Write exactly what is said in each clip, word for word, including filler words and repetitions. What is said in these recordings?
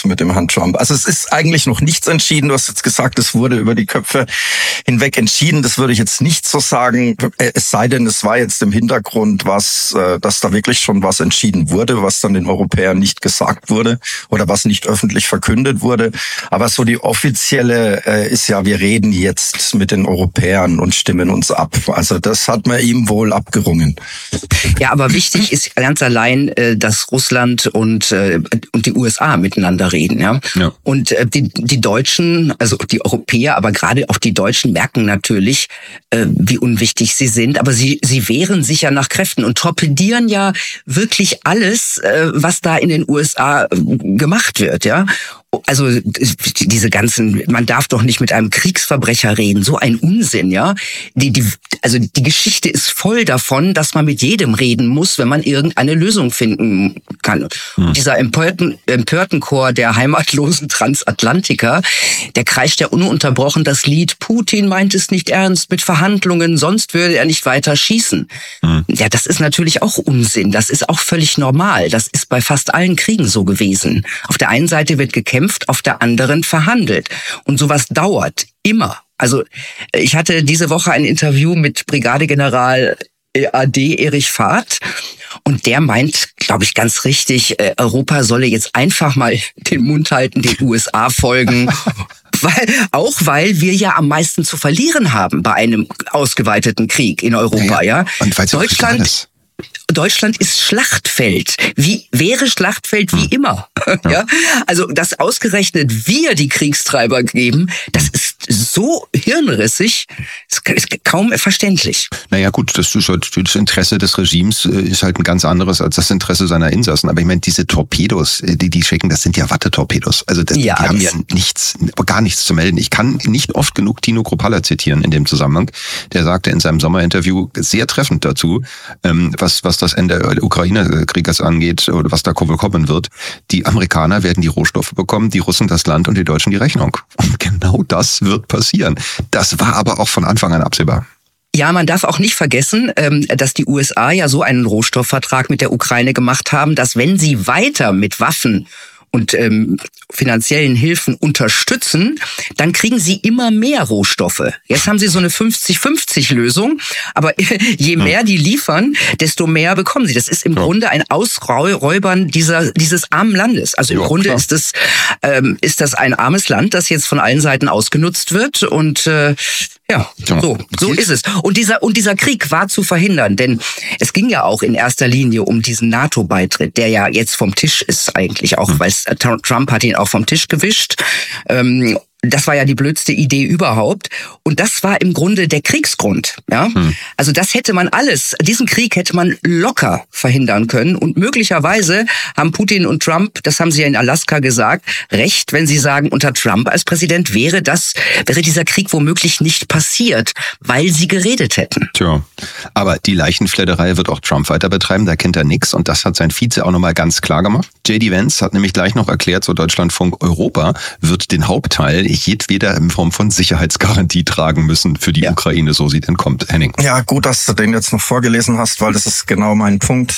mit dem Herrn Trump. Also es ist eigentlich noch nichts entschieden. Du hast jetzt gesagt, es wurde über die Köpfe hinweg entschieden. Das würde ich jetzt nicht so sagen. Es sei denn, es war jetzt im Hintergrund was, dass da wirklich schon was entschieden wurde, was dann den Europäern nicht gesagt wurde oder was nicht öffentlich verkündet wurde. Aber so die offizielle ist ja, wir reden jetzt mit den Europäern und stimmen uns ab. Also das hat man ihm wohl abgerungen. Ja, aber wichtig ist ganz allein, dass Russland und und die U S A miteinander reden, ja. ja. Und die die Deutschen, also die Europäer, aber gerade auch die Deutschen merken natürlich, wie unwichtig sie sind. Aber sie sie wehren sich ja nach Kräften und torpedieren ja wirklich alles, was da in den U S A gemacht wird, ja. Also diese ganzen, man darf doch nicht mit einem Kriegsverbrecher reden, so ein Unsinn, ja. Die, die, also die Geschichte ist voll davon, dass man mit jedem reden muss, wenn man irgendeine Lösung finden kann. Hm. Dieser empörten, empörten Chor der heimatlosen Transatlantiker, der kreischt ja ununterbrochen das Lied Putin meint es nicht ernst mit Verhandlungen, sonst würde er nicht weiter schießen. Hm. Ja, das ist natürlich auch Unsinn, das ist auch völlig normal, das ist bei fast allen Kriegen so gewesen. Auf der einen Seite wird gekämpft, auf der anderen verhandelt. Und sowas dauert immer. Also ich hatte diese Woche ein Interview mit Brigadegeneral A D Erich Fahrt und der meint, glaube ich, ganz richtig, Europa solle jetzt einfach mal den Mund halten, den U S A folgen. Weil, auch weil wir ja am meisten zu verlieren haben bei einem ausgeweiteten Krieg in Europa. Ja, ja. Und weil Deutschland... Deutschland ist Schlachtfeld. Wie wäre Schlachtfeld wie immer? Ja. ja, also dass ausgerechnet wir die Kriegstreiber geben, das ist so hirnrissig, ist kaum verständlich. Naja gut, das ist halt, das Interesse des Regimes ist halt ein ganz anderes als das Interesse seiner Insassen. Aber ich meine, diese Torpedos, die die schicken, das sind ja Wattetorpedos. Also das, ja, die haben ja nichts, gar nichts zu melden. Ich kann nicht oft genug Tino Kruppalla zitieren in dem Zusammenhang. Der sagte in seinem Sommerinterview sehr treffend dazu, was was das Ende des Ukraine-Krieges angeht oder was da kommen wird. Die Amerikaner werden die Rohstoffe bekommen, die Russen das Land und die Deutschen die Rechnung. Und genau das wird passieren. Das war aber auch von Anfang an absehbar. Ja, man darf auch nicht vergessen, dass die U S A ja so einen Rohstoffvertrag mit der Ukraine gemacht haben, dass wenn sie weiter mit Waffen und ähm, finanziellen Hilfen unterstützen, dann kriegen sie immer mehr Rohstoffe. Jetzt haben sie so eine fünfzig fünfzig Lösung, aber je mehr die liefern, desto mehr bekommen sie. Das ist im ja. Grunde ein Ausräubern dieser dieses armen Landes. Also im ja, Grunde klar. ist das ähm, ist das ein armes Land, das jetzt von allen Seiten ausgenutzt wird und äh, ja, ja, so, so ist es. Und dieser, und dieser Krieg war zu verhindern, denn es ging ja auch in erster Linie um diesen NATO-Beitritt, der ja jetzt vom Tisch ist eigentlich auch, weil Trump hat ihn auch vom Tisch gewischt. Ähm, Das war ja die blödste Idee überhaupt. Und das war im Grunde der Kriegsgrund. Ja, hm. Also das hätte man alles, diesen Krieg hätte man locker verhindern können. Und möglicherweise haben Putin und Trump, das haben sie ja in Alaska gesagt, recht, wenn sie sagen, unter Trump als Präsident wäre das, wäre dieser Krieg womöglich nicht passiert, weil sie geredet hätten. Tja, aber die Leichenfledderei wird auch Trump weiter betreiben, da kennt er nichts. Und das hat sein Vize auch nochmal ganz klar gemacht. J D Vance hat nämlich gleich noch erklärt, so Deutschlandfunk, Europa wird den Hauptteil jedweder in Form von Sicherheitsgarantie tragen müssen für die ja. Ukraine, so sie denn kommt. Henning. Ja, gut, dass du den jetzt noch vorgelesen hast, weil das ist genau mein Punkt.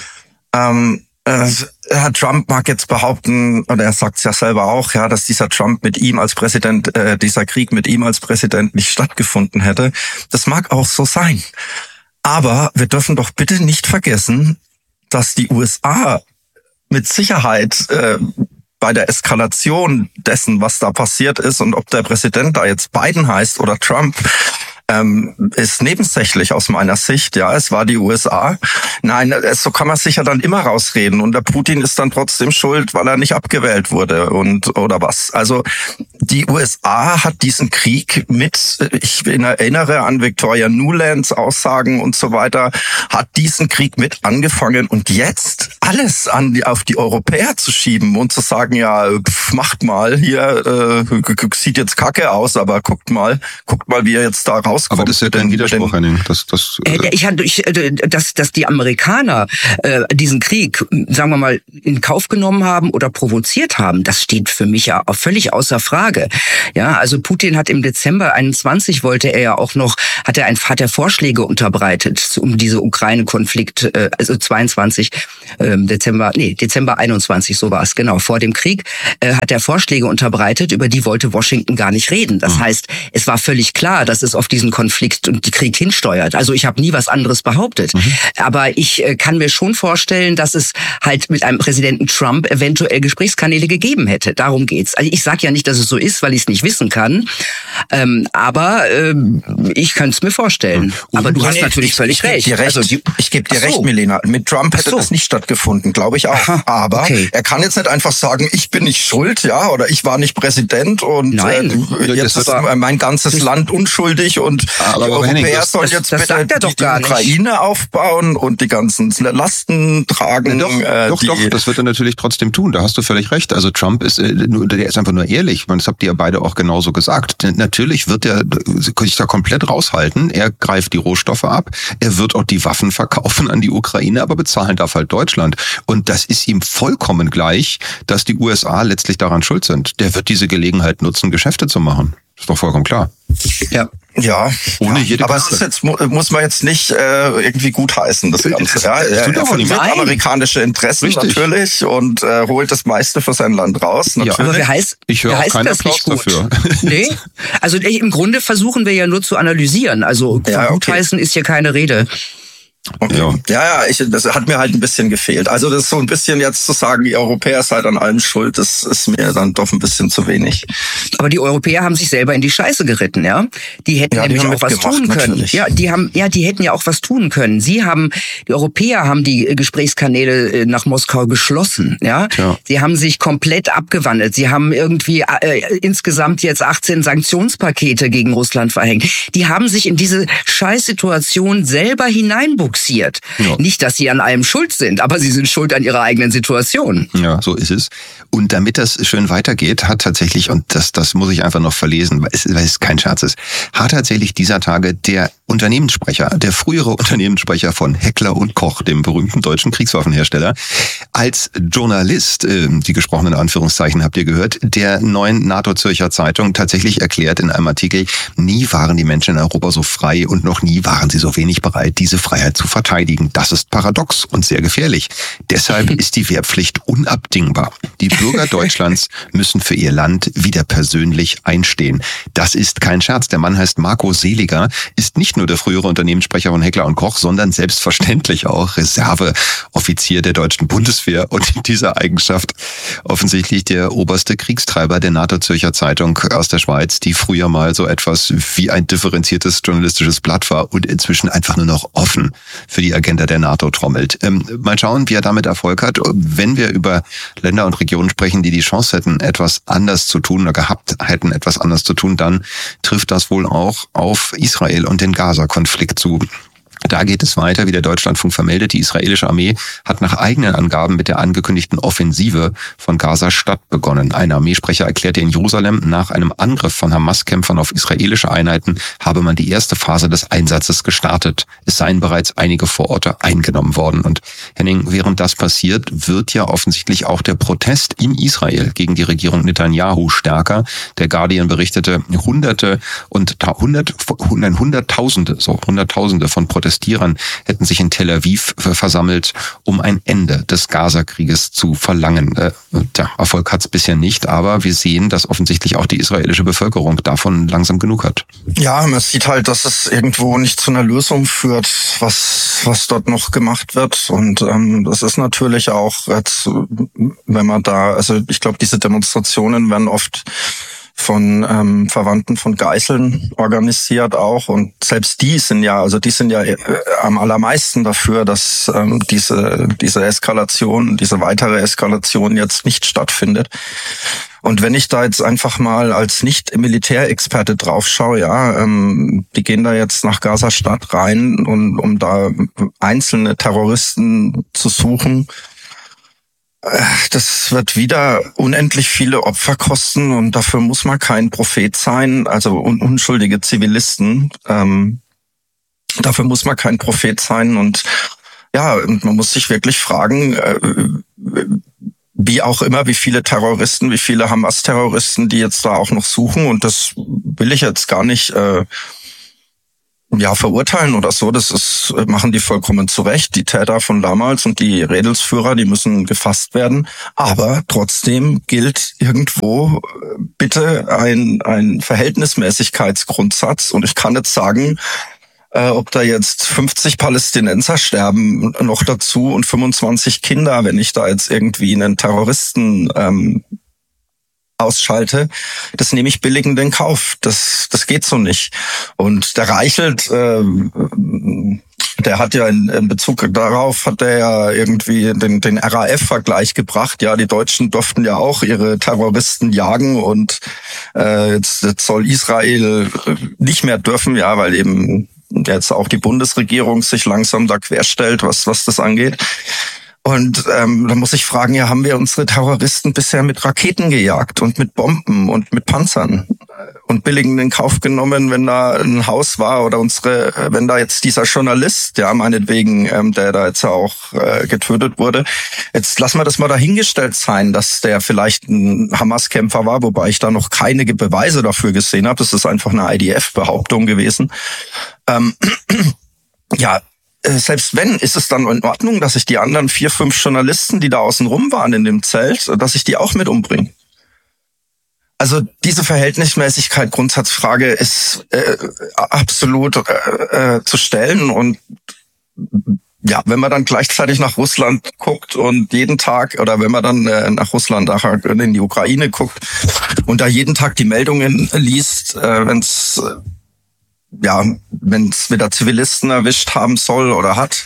Ähm, äh, Herr Trump mag jetzt behaupten, oder er sagt es ja selber auch, ja, dass dieser Trump mit ihm als Präsident, äh, dieser Krieg mit ihm als Präsident nicht stattgefunden hätte. Das mag auch so sein. Aber wir dürfen doch bitte nicht vergessen, dass die U S A mit Sicherheit äh, bei der Eskalation dessen, was da passiert ist und ob der Präsident da jetzt Biden heißt oder Trump, ähm, ist nebensächlich aus meiner Sicht. Ja, es war die U S A. Nein, so kann man sich ja dann immer rausreden und der Putin ist dann trotzdem schuld, weil er nicht abgewählt wurde und oder was. Also die U S A hat diesen Krieg mit, ich erinnere an Victoria Nulands Aussagen und so weiter, hat diesen Krieg mit angefangen und jetzt alles an die, auf die Europäer zu schieben und zu sagen, ja, pf, macht mal, hier äh, sieht jetzt kacke aus, aber guckt mal, guckt mal, wie ihr jetzt da hinauskommt. Aber das ist ja kein Widerspruch, Henning. Das, das, äh, ich, ich, dass, dass die Amerikaner äh, diesen Krieg, sagen wir mal, in Kauf genommen haben oder provoziert haben, das steht für mich ja auch völlig außer Frage. Ja, also Putin hat im Dezember einundzwanzig wollte er ja auch noch, hat er ein, hat er Vorschläge unterbreitet um diese Ukraine-Konflikt, äh, also zweiundzwanzig äh, Dezember, nee, Dezember einundzwanzig, so war es, genau, vor dem Krieg, äh, hat er Vorschläge unterbreitet, über die wollte Washington gar nicht reden. Das mhm. heißt, es war völlig klar, dass es auf diesen Konflikt und die Krieg hinsteuert. Also ich habe nie was anderes behauptet. Mhm. Aber ich äh, kann mir schon vorstellen, dass es halt mit einem Präsidenten Trump eventuell Gesprächskanäle gegeben hätte. Darum geht's. Also ich sage ja nicht, dass es so ist, weil ich es nicht wissen kann. Ähm, aber ähm, ich könnte es mir vorstellen. Mhm. Aber du nee, hast natürlich ich, völlig ich recht. Dir recht. Also die, ich gebe dir so. recht, Milena. Mit Trump hätte so. das nicht stattgefunden, glaube ich auch. Aha. Aber okay. er kann jetzt nicht einfach sagen, ich bin nicht schuld, ja, oder ich war nicht Präsident und Nein. Äh, jetzt ist mein ganzes Land unschuldig und aber die aber Europäer Henning, das, sollen das, jetzt das bitte die, die Ukraine nicht. aufbauen und die ganzen Lasten tragen. Ja, doch, äh, doch, die, doch, das wird er natürlich trotzdem tun. Da hast du völlig recht. Also Trump ist, äh, der ist einfach nur ehrlich. Das habt ihr ja beide auch genauso gesagt. Natürlich wird er sich da komplett raushalten. Er greift die Rohstoffe ab. Er wird auch die Waffen verkaufen an die Ukraine, aber bezahlen darf halt Deutschland. Und das ist ihm vollkommen gleich, dass die U S A letztlich daran schuld sind. Der wird diese Gelegenheit nutzen, Geschäfte zu machen. Ist doch vollkommen klar. Ja. Ja, Ohne ja. jede aber es ist jetzt, muss man jetzt nicht äh, irgendwie gutheißen, das Ganze. Ja, er er vertritt amerikanische Interessen Richtig. natürlich und äh, holt das meiste für sein Land raus. Natürlich. Ja, aber wer heißt, ich höre auch keinen Applaus dafür. Nee, also im Grunde versuchen wir ja nur zu analysieren. Also von ja, okay. gutheißen ist hier keine Rede. Okay. Ja, ja, ja ich, das hat mir halt ein bisschen gefehlt. Also das ist so ein bisschen jetzt zu sagen, die Europäer seid an allem schuld, das ist mir dann doch ein bisschen zu wenig. Aber die Europäer haben sich selber in die Scheiße geritten, ja. Die hätten ja, nämlich auch was gemacht, tun können. Natürlich. Ja, die haben, ja, die hätten ja auch was tun können. Sie haben, die Europäer haben die Gesprächskanäle nach Moskau geschlossen, ja. ja. Sie haben sich komplett abgewandelt. Sie haben irgendwie äh, insgesamt jetzt achtzehn Sanktionspakete gegen Russland verhängt. Die haben sich in diese Scheißsituation selber hineinbucht. Ja. Nicht, dass sie an allem schuld sind, aber sie sind schuld an ihrer eigenen Situation. Ja, so ist es. Und damit das schön weitergeht, hat tatsächlich, und das, das muss ich einfach noch verlesen, weil es, weil es kein Scherz ist, hat tatsächlich dieser Tage der Unternehmenssprecher, der frühere Unternehmenssprecher von Heckler und Koch, dem berühmten deutschen Kriegswaffenhersteller, als Journalist, äh, die gesprochenen Anführungszeichen habt ihr gehört, der neuen NATO-Zürcher Zeitung tatsächlich erklärt in einem Artikel, nie waren die Menschen in Europa so frei und noch nie waren sie so wenig bereit, diese Freiheit zu verteidigen. Das ist paradox und sehr gefährlich. Deshalb ist die Wehrpflicht unabdingbar. Die Bürger Deutschlands müssen für ihr Land wieder persönlich einstehen. Das ist kein Scherz. Der Mann heißt Marco Seliger, ist nicht nur der frühere Unternehmenssprecher von Heckler und Koch, sondern selbstverständlich auch Reserveoffizier der deutschen Bundeswehr und in dieser Eigenschaft offensichtlich der oberste Kriegstreiber der NATO-Zürcher Zeitung aus der Schweiz, die früher mal so etwas wie ein differenziertes journalistisches Blatt war und inzwischen einfach nur noch offen für die Agenda der NATO trommelt. Ähm, mal schauen, wie er damit Erfolg hat. Wenn wir über Länder und Regionen sprechen, die die Chance hätten, etwas anders zu tun oder gehabt hätten, etwas anders zu tun, dann trifft das wohl auch auf Israel und den Gaza-Konflikt zu. Da geht es weiter, wie der Deutschlandfunk vermeldet. Die israelische Armee hat nach eigenen Angaben mit der angekündigten Offensive von Gaza-Stadt begonnen. Ein Armeesprecher erklärte in Jerusalem, nach einem Angriff von Hamas-Kämpfern auf israelische Einheiten habe man die erste Phase des Einsatzes gestartet. Es seien bereits einige Vororte eingenommen worden. Und Henning, während das passiert, wird ja offensichtlich auch der Protest in Israel gegen die Regierung Netanyahu stärker. Der Guardian berichtete, Hunderte und hundert, Hunderttausende, so Hunderttausende von Protestierern hätten sich in Tel Aviv versammelt, um ein Ende des Gaza-Krieges zu verlangen. Äh, der Erfolg hat es bisher nicht, aber wir sehen, dass offensichtlich auch die israelische Bevölkerung davon langsam genug hat. Ja, man sieht halt, dass es irgendwo nicht zu einer Lösung führt, was was dort noch gemacht wird. Und ähm, das ist natürlich auch, jetzt, wenn man da, also ich glaube, diese Demonstrationen werden oft von ähm, Verwandten von Geiseln organisiert auch, und selbst die sind ja, also die sind ja äh, am allermeisten dafür, dass ähm, diese diese Eskalation, diese weitere Eskalation jetzt nicht stattfindet. Und wenn ich da jetzt einfach mal als Nicht-Militärexperte drauf schaue, ja, ähm, die gehen da jetzt nach Gaza-Stadt rein, und um da einzelne Terroristen zu suchen. Das wird wieder unendlich viele Opfer kosten und dafür muss man kein Prophet sein, also unschuldige Zivilisten. Ähm, dafür muss man kein Prophet sein und ja, man muss sich wirklich fragen, äh, wie auch immer, wie viele Terroristen, wie viele Hamas-Terroristen, die jetzt da auch noch suchen, und das will ich jetzt gar nicht äh, ja verurteilen oder so, das ist machen die vollkommen zu Recht, die Täter von damals und die Rädelsführer, die müssen gefasst werden, aber trotzdem gilt irgendwo bitte ein ein Verhältnismäßigkeitsgrundsatz, und ich kann jetzt sagen, Äh, ob da jetzt fünfzig Palästinenser sterben, noch dazu, und fünfundzwanzig Kinder, wenn ich da jetzt irgendwie einen Terroristen ähm, ausschalte, das nehme ich billig in den Kauf. Das das geht so nicht. Und der Reichelt, äh, der hat ja in, in Bezug darauf, hat er ja irgendwie den, den R A F-Vergleich gebracht. Ja, die Deutschen durften ja auch ihre Terroristen jagen, und äh, jetzt, jetzt soll Israel nicht mehr dürfen, ja, weil eben jetzt auch die Bundesregierung sich langsam da querstellt, was was das angeht. Und ähm, da muss ich fragen, ja, haben wir unsere Terroristen bisher mit Raketen gejagt und mit Bomben und mit Panzern und billig in den Kauf genommen, wenn da ein Haus war, oder unsere, wenn da jetzt dieser Journalist, ja, meinetwegen, ähm, der da jetzt auch äh, getötet wurde, jetzt lassen wir das mal dahingestellt sein, dass der vielleicht ein Hamas-Kämpfer war, wobei ich da noch keine Beweise dafür gesehen habe. Das ist einfach eine I D F-Behauptung gewesen. Ähm, ja, selbst wenn, ist es dann in Ordnung, dass ich die anderen vier, fünf Journalisten, die da außen rum waren in dem Zelt, dass ich die auch mit umbringe? Also diese Verhältnismäßigkeit, Grundsatzfrage ist äh, absolut äh, zu stellen. Und ja, wenn man dann gleichzeitig nach Russland guckt und jeden Tag, oder wenn man dann äh, nach Russland, nachher in die Ukraine guckt und da jeden Tag die Meldungen liest, äh, wenn es äh, ja, wenn es wieder Zivilisten erwischt haben soll oder hat,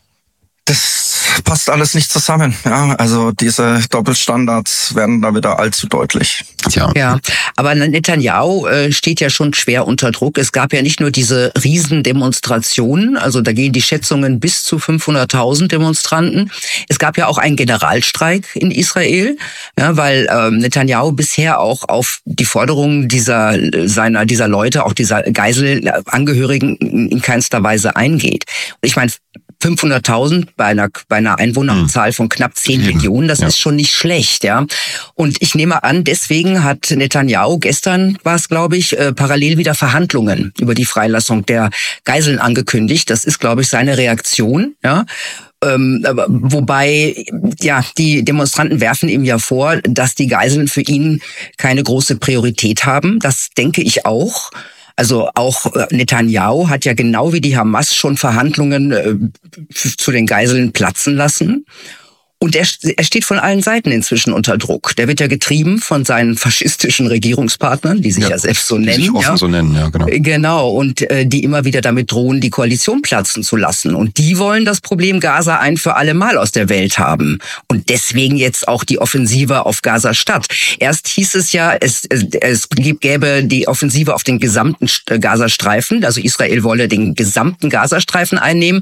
das passt alles nicht zusammen. Ja, also diese Doppelstandards werden da wieder allzu deutlich. Tja. Ja, aber Netanyahu äh, steht ja schon schwer unter Druck. Es gab ja nicht nur diese Riesendemonstrationen, also da gehen die Schätzungen bis zu fünfhunderttausend Demonstranten. Es gab ja auch einen Generalstreik in Israel, ja, weil äh, Netanyahu bisher auch auf die Forderungen dieser seiner dieser Leute, auch dieser Geiselangehörigen in keinster Weise eingeht. Ich meine, fünfhunderttausend bei einer, bei einer Einwohnerzahl von knapp zehn Millionen, das ja. ist schon nicht schlecht, ja. Und ich nehme an, deswegen hat Netanyahu, gestern war es, glaube ich, äh, parallel wieder Verhandlungen über die Freilassung der Geiseln angekündigt. Das ist, glaube ich, seine Reaktion, ja. Ähm, wobei, ja, die Demonstranten werfen ihm ja vor, dass die Geiseln für ihn keine große Priorität haben. Das denke ich auch. Also auch Netanyahu hat ja genau wie die Hamas schon Verhandlungen äh, zu den Geiseln platzen lassen. Und er, er steht von allen Seiten inzwischen unter Druck. Der wird ja getrieben von seinen faschistischen Regierungspartnern, die sich ja, ja selbst so nennen. Die sich offen ja. so nennen, ja, genau. Genau, und äh, die immer wieder damit drohen, die Koalition platzen zu lassen. Und die wollen das Problem Gaza ein für alle Mal aus der Welt haben. Und deswegen jetzt auch die Offensive auf Gaza-Stadt. Erst hieß es ja, es, es, es gäbe die Offensive auf den gesamten Gazastreifen. Also Israel wolle den gesamten Gazastreifen einnehmen.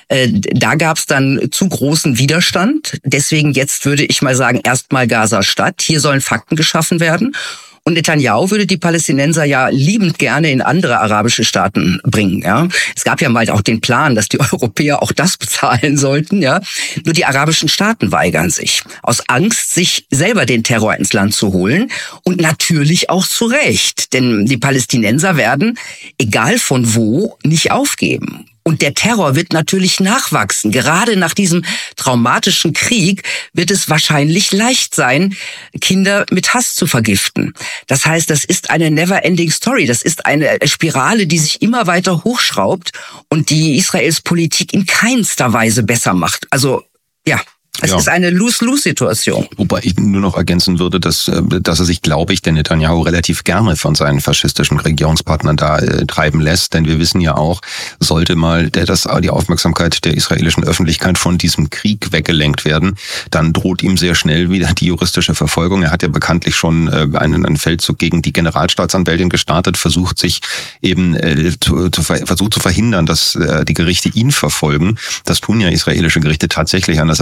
Da gab es dann zu großen Widerstand. Deswegen jetzt würde ich mal sagen, erstmal Gaza-Stadt. Hier sollen Fakten geschaffen werden. Und Netanyahu würde die Palästinenser ja liebend gerne in andere arabische Staaten bringen. Ja, es gab ja mal auch den Plan, dass die Europäer auch das bezahlen sollten. Ja, nur die arabischen Staaten weigern sich aus Angst, sich selber den Terror ins Land zu holen. Und natürlich auch zu Recht, denn die Palästinenser werden, egal von wo, nicht aufgeben. Und der Terror wird natürlich nachwachsen. Gerade nach diesem traumatischen Krieg wird es wahrscheinlich leicht sein, Kinder mit Hass zu vergiften. Das heißt, das ist eine never-ending Story. Das ist eine Spirale, die sich immer weiter hochschraubt und die Israels Politik in keinster Weise besser macht. Also, ja. Es ja. ist eine Lose-Lose-Situation. Wobei ich nur noch ergänzen würde, dass, dass er sich, glaube ich, der Netanyahu relativ gerne von seinen faschistischen Regierungspartnern da äh, treiben lässt. Denn wir wissen ja auch, sollte mal der, das, die Aufmerksamkeit der israelischen Öffentlichkeit von diesem Krieg weggelenkt werden, dann droht ihm sehr schnell wieder die juristische Verfolgung. Er hat ja bekanntlich schon äh, einen, einen Feldzug gegen die Generalstaatsanwältin gestartet, versucht sich eben äh, zu, zu, versucht zu verhindern, dass äh, die Gerichte ihn verfolgen. Das tun ja israelische Gerichte tatsächlich, anders als in Deutschland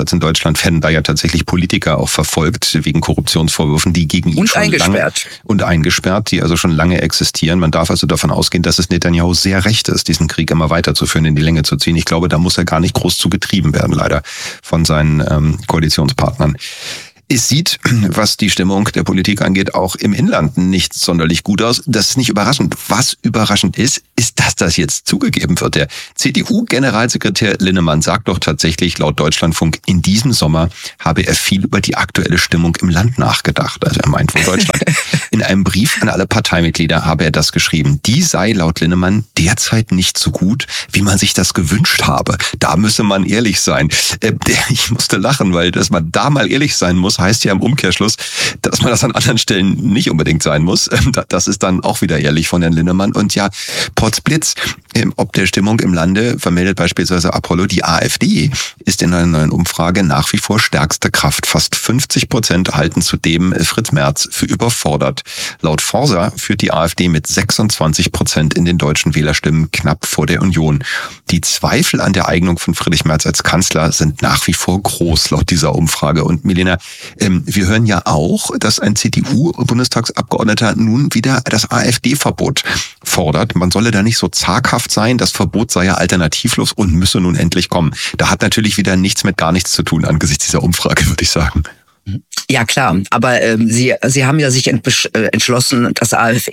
Deutschland werden da ja tatsächlich Politiker auch verfolgt wegen Korruptionsvorwürfen, die gegen ihn und schon eingesperrt. lange und eingesperrt, die also schon lange existieren. Man darf also davon ausgehen, dass es Netanyahu sehr recht ist, diesen Krieg immer weiterzuführen, in die Länge zu ziehen. Ich glaube, da muss er gar nicht groß zu getrieben werden, leider, von seinen ähm, Koalitionspartnern. Es sieht, was die Stimmung der Politik angeht, auch im Inland nicht sonderlich gut aus. Das ist nicht überraschend. Was überraschend ist, ist, dass das jetzt zugegeben wird. Der C D U-Generalsekretär Linnemann sagt doch tatsächlich laut Deutschlandfunk, in diesem Sommer habe er viel über die aktuelle Stimmung im Land nachgedacht. Also er meint wohl Deutschland. In einem Brief an alle Parteimitglieder habe er das geschrieben. Die sei laut Linnemann derzeit nicht so gut, wie man sich das gewünscht habe. Da müsse man ehrlich sein. Ich musste lachen, weil dass man da mal ehrlich sein muss, heißt ja im Umkehrschluss, dass man das an anderen Stellen nicht unbedingt sein muss. Das ist dann auch wieder ehrlich von Herrn Linnemann. Und ja, Potzblitz, ob der Stimmung im Lande vermeldet beispielsweise Apollo, die AfD ist in einer neuen Umfrage nach wie vor stärkste Kraft. Fast fünfzig Prozent halten zudem Fritz Merz für überfordert. Laut Forsa führt die AfD mit sechsundzwanzig Prozent in den deutschen Wählerstimmen knapp vor der Union. Die Zweifel an der Eignung von Friedrich Merz als Kanzler sind nach wie vor groß laut dieser Umfrage. Und Milena, ähm, wir hören ja auch, dass ein C D U-Bundestagsabgeordneter nun wieder das AfD-Verbot fordert. Man solle da nicht so zaghaft sein, das Verbot sei ja alternativlos und müsse nun endlich kommen. Da hat natürlich wieder nichts mit gar nichts zu tun angesichts dieser Umfrage, würde ich sagen. Ja klar, aber ähm, Sie Sie haben ja sich entbesch- äh, entschlossen, das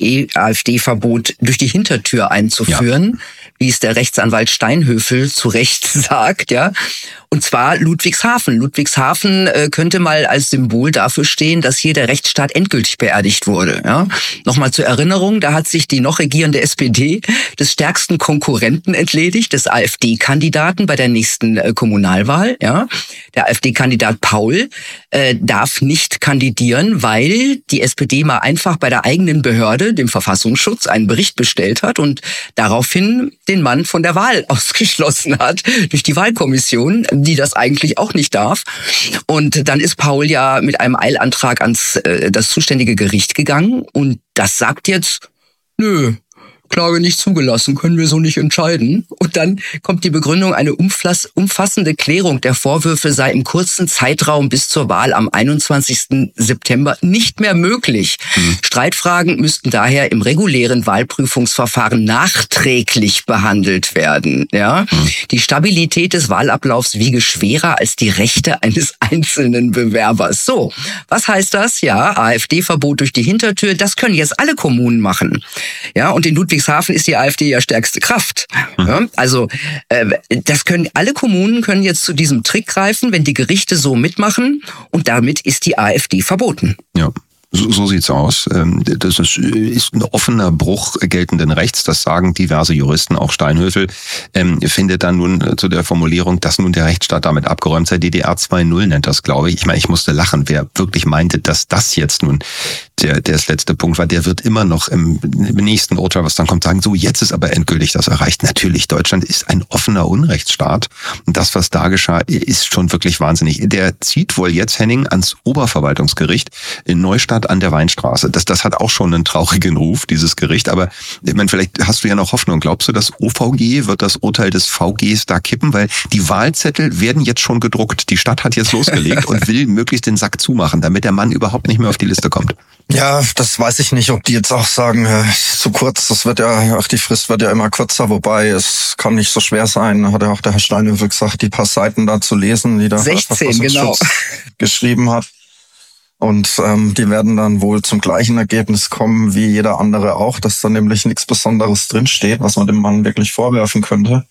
AfD-Verbot durch die Hintertür einzuführen, ja. Wie es der Rechtsanwalt Steinhöfel zu Recht sagt, ja. Und zwar Ludwigshafen. Ludwigshafen äh, könnte mal als Symbol dafür stehen, dass hier der Rechtsstaat endgültig beerdigt wurde. Ja? Nochmal zur Erinnerung, da hat sich die noch regierende S P D des stärksten Konkurrenten entledigt, des AfD-Kandidaten bei der nächsten äh, Kommunalwahl. Ja? Der AfD-Kandidat Paul äh, darf nicht kandidieren, weil die S P D mal einfach bei der eigenen Behörde, dem Verfassungsschutz, einen Bericht bestellt hat und daraufhin den Mann von der Wahl ausgeschlossen hat durch die Wahlkommission, die das eigentlich auch nicht darf. Und dann ist Paul ja mit einem Eilantrag ans äh, das zuständige Gericht gegangen und das sagt jetzt, nö, Klage nicht zugelassen, können wir so nicht entscheiden. Und dann kommt die Begründung, eine umfassende Klärung der Vorwürfe sei im kurzen Zeitraum bis zur Wahl am einundzwanzigsten September nicht mehr möglich. Mhm. Streitfragen müssten daher im regulären Wahlprüfungsverfahren nachträglich behandelt werden. Ja? Mhm. Die Stabilität des Wahlablaufs wiege schwerer als die Rechte eines einzelnen Bewerbers. So, was heißt das? Ja, AfD-Verbot durch die Hintertür, das können jetzt alle Kommunen machen. Ja, und in Ludwigshafen ist die AfD ja stärkste Kraft. Ja, also äh, das können alle Kommunen können jetzt zu diesem Trick greifen, wenn die Gerichte so mitmachen und damit ist die AfD verboten. Ja. So, so sieht's aus. Das ist, ist ein offener Bruch geltenden Rechts. Das sagen diverse Juristen, auch Steinhöfel, ähm, findet dann nun zu der Formulierung, dass nun der Rechtsstaat damit abgeräumt sei. D D R zwei Punkt null nennt das, glaube ich. Ich meine, ich musste lachen. Wer wirklich meinte, dass das jetzt nun der, der das letzte Punkt war, der wird immer noch im, im nächsten Urteil, was dann kommt, sagen, so, jetzt ist aber endgültig das erreicht. Natürlich, Deutschland ist ein offener Unrechtsstaat. Und das, was da geschah, ist schon wirklich wahnsinnig. Der zieht wohl jetzt, Henning, ans Oberverwaltungsgericht in Neustadt an der Weinstraße. Das, das hat auch schon einen traurigen Ruf, dieses Gericht. Aber ich meine, vielleicht hast du ja noch Hoffnung. Glaubst du, das O V G wird das Urteil des V Gs da kippen? Weil die Wahlzettel werden jetzt schon gedruckt. Die Stadt hat jetzt losgelegt und will möglichst den Sack zumachen, damit der Mann überhaupt nicht mehr auf die Liste kommt. Ja, das weiß ich nicht, ob die jetzt auch sagen, äh, zu kurz, das wird ja, ach, die Frist wird ja immer kürzer, wobei es kann nicht so schwer sein, hat ja auch der Herr Steinhöfel gesagt, die paar Seiten da zu lesen, die der sechzehn, genau. geschrieben hat. Und ähm, die werden dann wohl zum gleichen Ergebnis kommen wie jeder andere auch, dass da nämlich nichts Besonderes drinsteht, was man dem Mann wirklich vorwerfen könnte.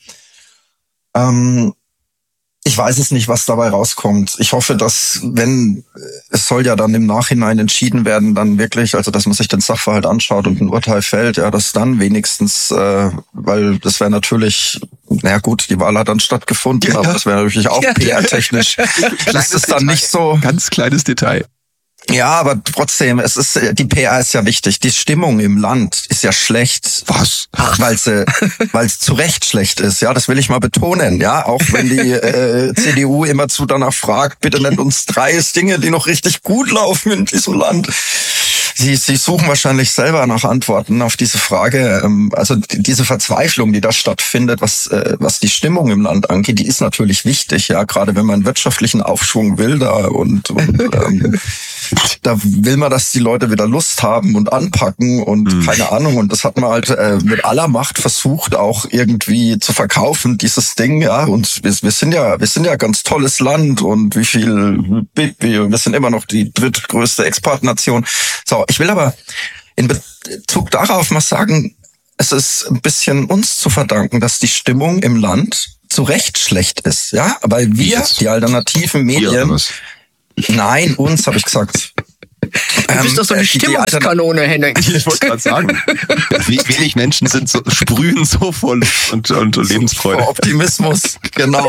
Ähm, ich weiß es nicht, was dabei rauskommt. Ich hoffe, dass, wenn, es soll ja dann im Nachhinein entschieden werden, dann wirklich, also dass man sich den Sachverhalt anschaut und ein Urteil fällt, ja, dass dann wenigstens, äh, weil das wäre natürlich, naja gut, die Wahl hat dann stattgefunden, ja, aber das wäre natürlich auch P R-technisch. Das ist dann nicht so. Ganz kleines Detail. Ja, aber trotzdem, es ist, die P R ist ja wichtig. Die Stimmung im Land ist ja schlecht. Was? Ach, weil sie, weil es zu Recht schlecht ist. Ja, das will ich mal betonen. Ja, auch wenn die äh, C D U immerzu danach fragt, bitte nennt uns drei Dinge, die noch richtig gut laufen in diesem Land. Sie, Sie suchen wahrscheinlich selber nach Antworten auf diese Frage. Also diese Verzweiflung, die da stattfindet, was, was die Stimmung im Land angeht, die ist natürlich wichtig, ja, gerade wenn man wirtschaftlichen Aufschwung will da und, und ähm, da will man, dass die Leute wieder Lust haben und anpacken und mhm. keine Ahnung. Und das hat man halt äh, mit aller Macht versucht, auch irgendwie zu verkaufen, dieses Ding, ja. Und wir, wir sind ja, wir sind ja ein ganz tolles Land und wie viel, wir sind immer noch die drittgrößte Exportnation. So, ich will aber in Bezug darauf mal sagen, es ist ein bisschen uns zu verdanken, dass die Stimmung im Land zu Recht schlecht ist, ja. Weil wir, die alternativen Medien, nein, uns, habe ich gesagt. Du bist doch so eine Stimmungskanone, Henning. Ich wollte gerade sagen, wenig Menschen sind so, sprühen so voll und, und, und Lebensfreude. Vor Optimismus, genau.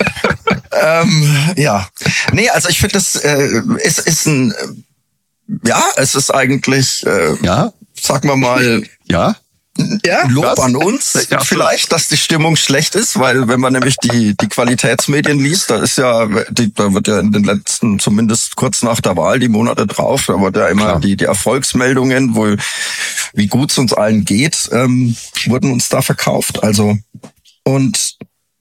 ähm, ja, nee, also ich finde, das äh, ist, ist ein, ja, es ist eigentlich, äh, ja, sagen wir mal, ja. Ja, Lob was? An uns ja, vielleicht, dass die Stimmung schlecht ist, weil wenn man nämlich die die Qualitätsmedien liest, da ist ja, die, da wird ja in den letzten, zumindest kurz nach der Wahl, die Monate drauf, da wird ja immer Klar. die die Erfolgsmeldungen, wo wie gut es uns allen geht, ähm, wurden uns da verkauft. Also und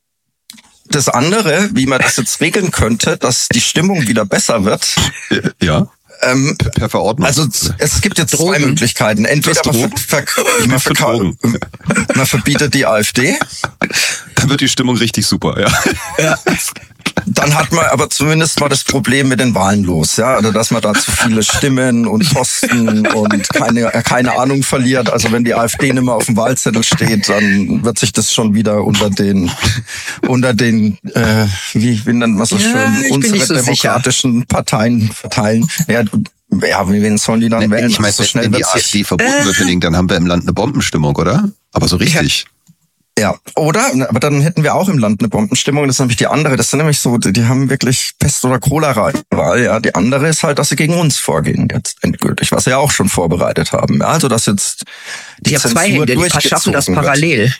das andere, wie man das jetzt regeln könnte, dass die Stimmung wieder besser wird. Ja. Ähm, per Verordnung. Also es gibt jetzt Drogen. zwei Möglichkeiten. Entweder man, ver ver man, ver man verbietet die AfD. Dann wird die Stimmung richtig super, ja. ja. Dann hat man aber zumindest mal das Problem mit den Wahlen los, ja, also dass man da zu viele Stimmen und Posten und keine keine Ahnung verliert. Also wenn die AfD nicht mehr auf dem Wahlzettel steht, dann wird sich das schon wieder unter den unter den äh, wie, wie nennt man so ja, schön unsere so demokratischen sicher. Parteien verteilen. Ja, ja, wen sollen die dann ne, wählen? Ich meine, so schnell wenn die AfD verboten äh. wird, dann haben wir im Land eine Bombenstimmung, oder? Aber so richtig. Ja. Ja, oder? Aber dann hätten wir auch im Land eine Bombenstimmung. Das ist nämlich die andere. Das sind nämlich so, die haben wirklich Pest oder Cholera-Wahl. Ja, die andere ist halt, dass sie gegen uns vorgehen jetzt endgültig, was sie ja auch schon vorbereitet haben. Ja, also dass jetzt die, die Zensur zwei Hände, die schaffen das parallel. Wird.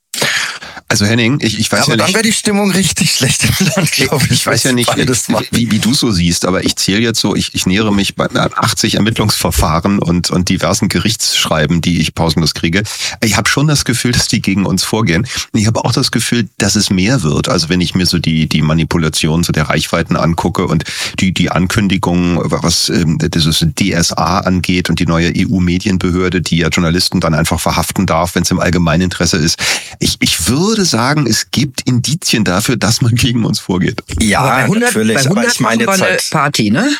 Also Henning, ich, ich weiß ja, ja nicht. Dann wäre die Stimmung richtig schlecht im Land, glaube ich. Ich weiß ja nicht, wie, wie du so siehst, aber ich zähle jetzt so, ich, ich nähere mich bei achtzig Ermittlungsverfahren und, und diversen Gerichtsschreiben, die ich pausenlos kriege. Ich habe schon das Gefühl, dass die gegen uns vorgehen. Ich habe auch das Gefühl, dass es mehr wird. Also wenn ich mir so die, die Manipulation so der Reichweiten angucke und die, die Ankündigungen, was ähm, dieses D S A angeht und die neue E U-Medienbehörde, die ja Journalisten dann einfach verhaften darf, wenn es im Allgemeininteresse ist. Ich, ich würde sagen, es gibt Indizien dafür, dass man gegen uns vorgeht. Ja, bei hundert, natürlich. Bei hundert aber ich meine jetzt halt Party, ne?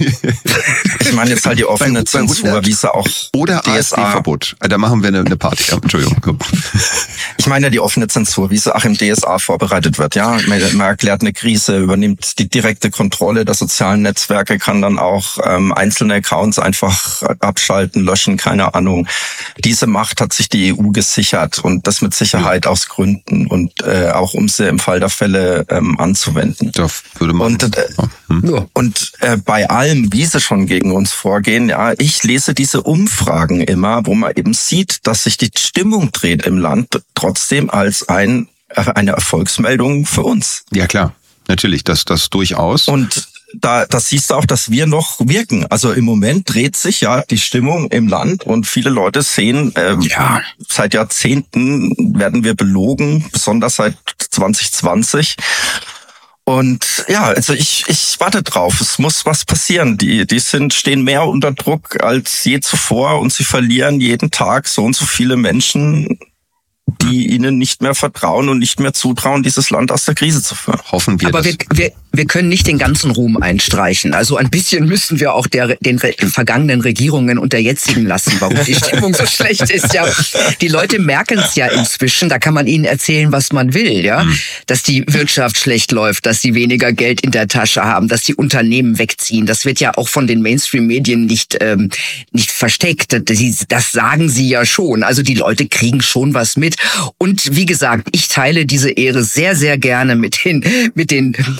Ich meine jetzt halt die offene bei, Zensur, wie es auch oder D S A-Verbot. Da machen wir eine, eine Party. Ja, Entschuldigung. Ich meine die offene Zensur, wie es auch im D S A vorbereitet wird. Ja, man, man erklärt eine Krise, übernimmt die direkte Kontrolle der sozialen Netzwerke, kann dann auch ähm, einzelne Accounts einfach abschalten, löschen, keine Ahnung. Diese Macht hat sich die E U gesichert und das mit Sicherheit ja. aus Gründen und äh, auch um sie im Fall der Fälle ähm, anzuwenden. Ja, würde man. Und, äh, hm. und äh, bei allem, wie sie schon gegen uns vorgehen, ja, ich lese diese Umfragen immer, wo man eben sieht, dass sich die Stimmung dreht im Land, trotzdem als ein eine Erfolgsmeldung für uns. Ja klar, natürlich, das das durchaus. Und da, das siehst du auch, dass wir noch wirken. Also im Moment dreht sich ja die Stimmung im Land und viele Leute sehen, ähm, ja, seit Jahrzehnten werden wir belogen, besonders seit zwanzig zwanzig. Und ja, also ich ich warte drauf. Es muss was passieren. Die die sind stehen mehr unter Druck als je zuvor und sie verlieren jeden Tag so und so viele Menschen, die ihnen nicht mehr vertrauen und nicht mehr zutrauen, dieses Land aus der Krise zu führen. Hoffen wir. Aber das. wir, wir, wir können nicht den ganzen Ruhm einstreichen. Also ein bisschen müssen wir auch der, den re- vergangenen Regierungen und der jetzigen lassen, warum die Stimmung so schlecht ist. Ja, die Leute merken es ja inzwischen. Da kann man ihnen erzählen, was man will. Ja, hm. Dass die Wirtschaft schlecht läuft, dass sie weniger Geld in der Tasche haben, dass die Unternehmen wegziehen. Das wird ja auch von den Mainstream-Medien nicht ähm, nicht versteckt. Das, das sagen sie ja schon. Also die Leute kriegen schon was mit. Und wie gesagt, ich teile diese Ehre sehr, sehr gerne mit den mit den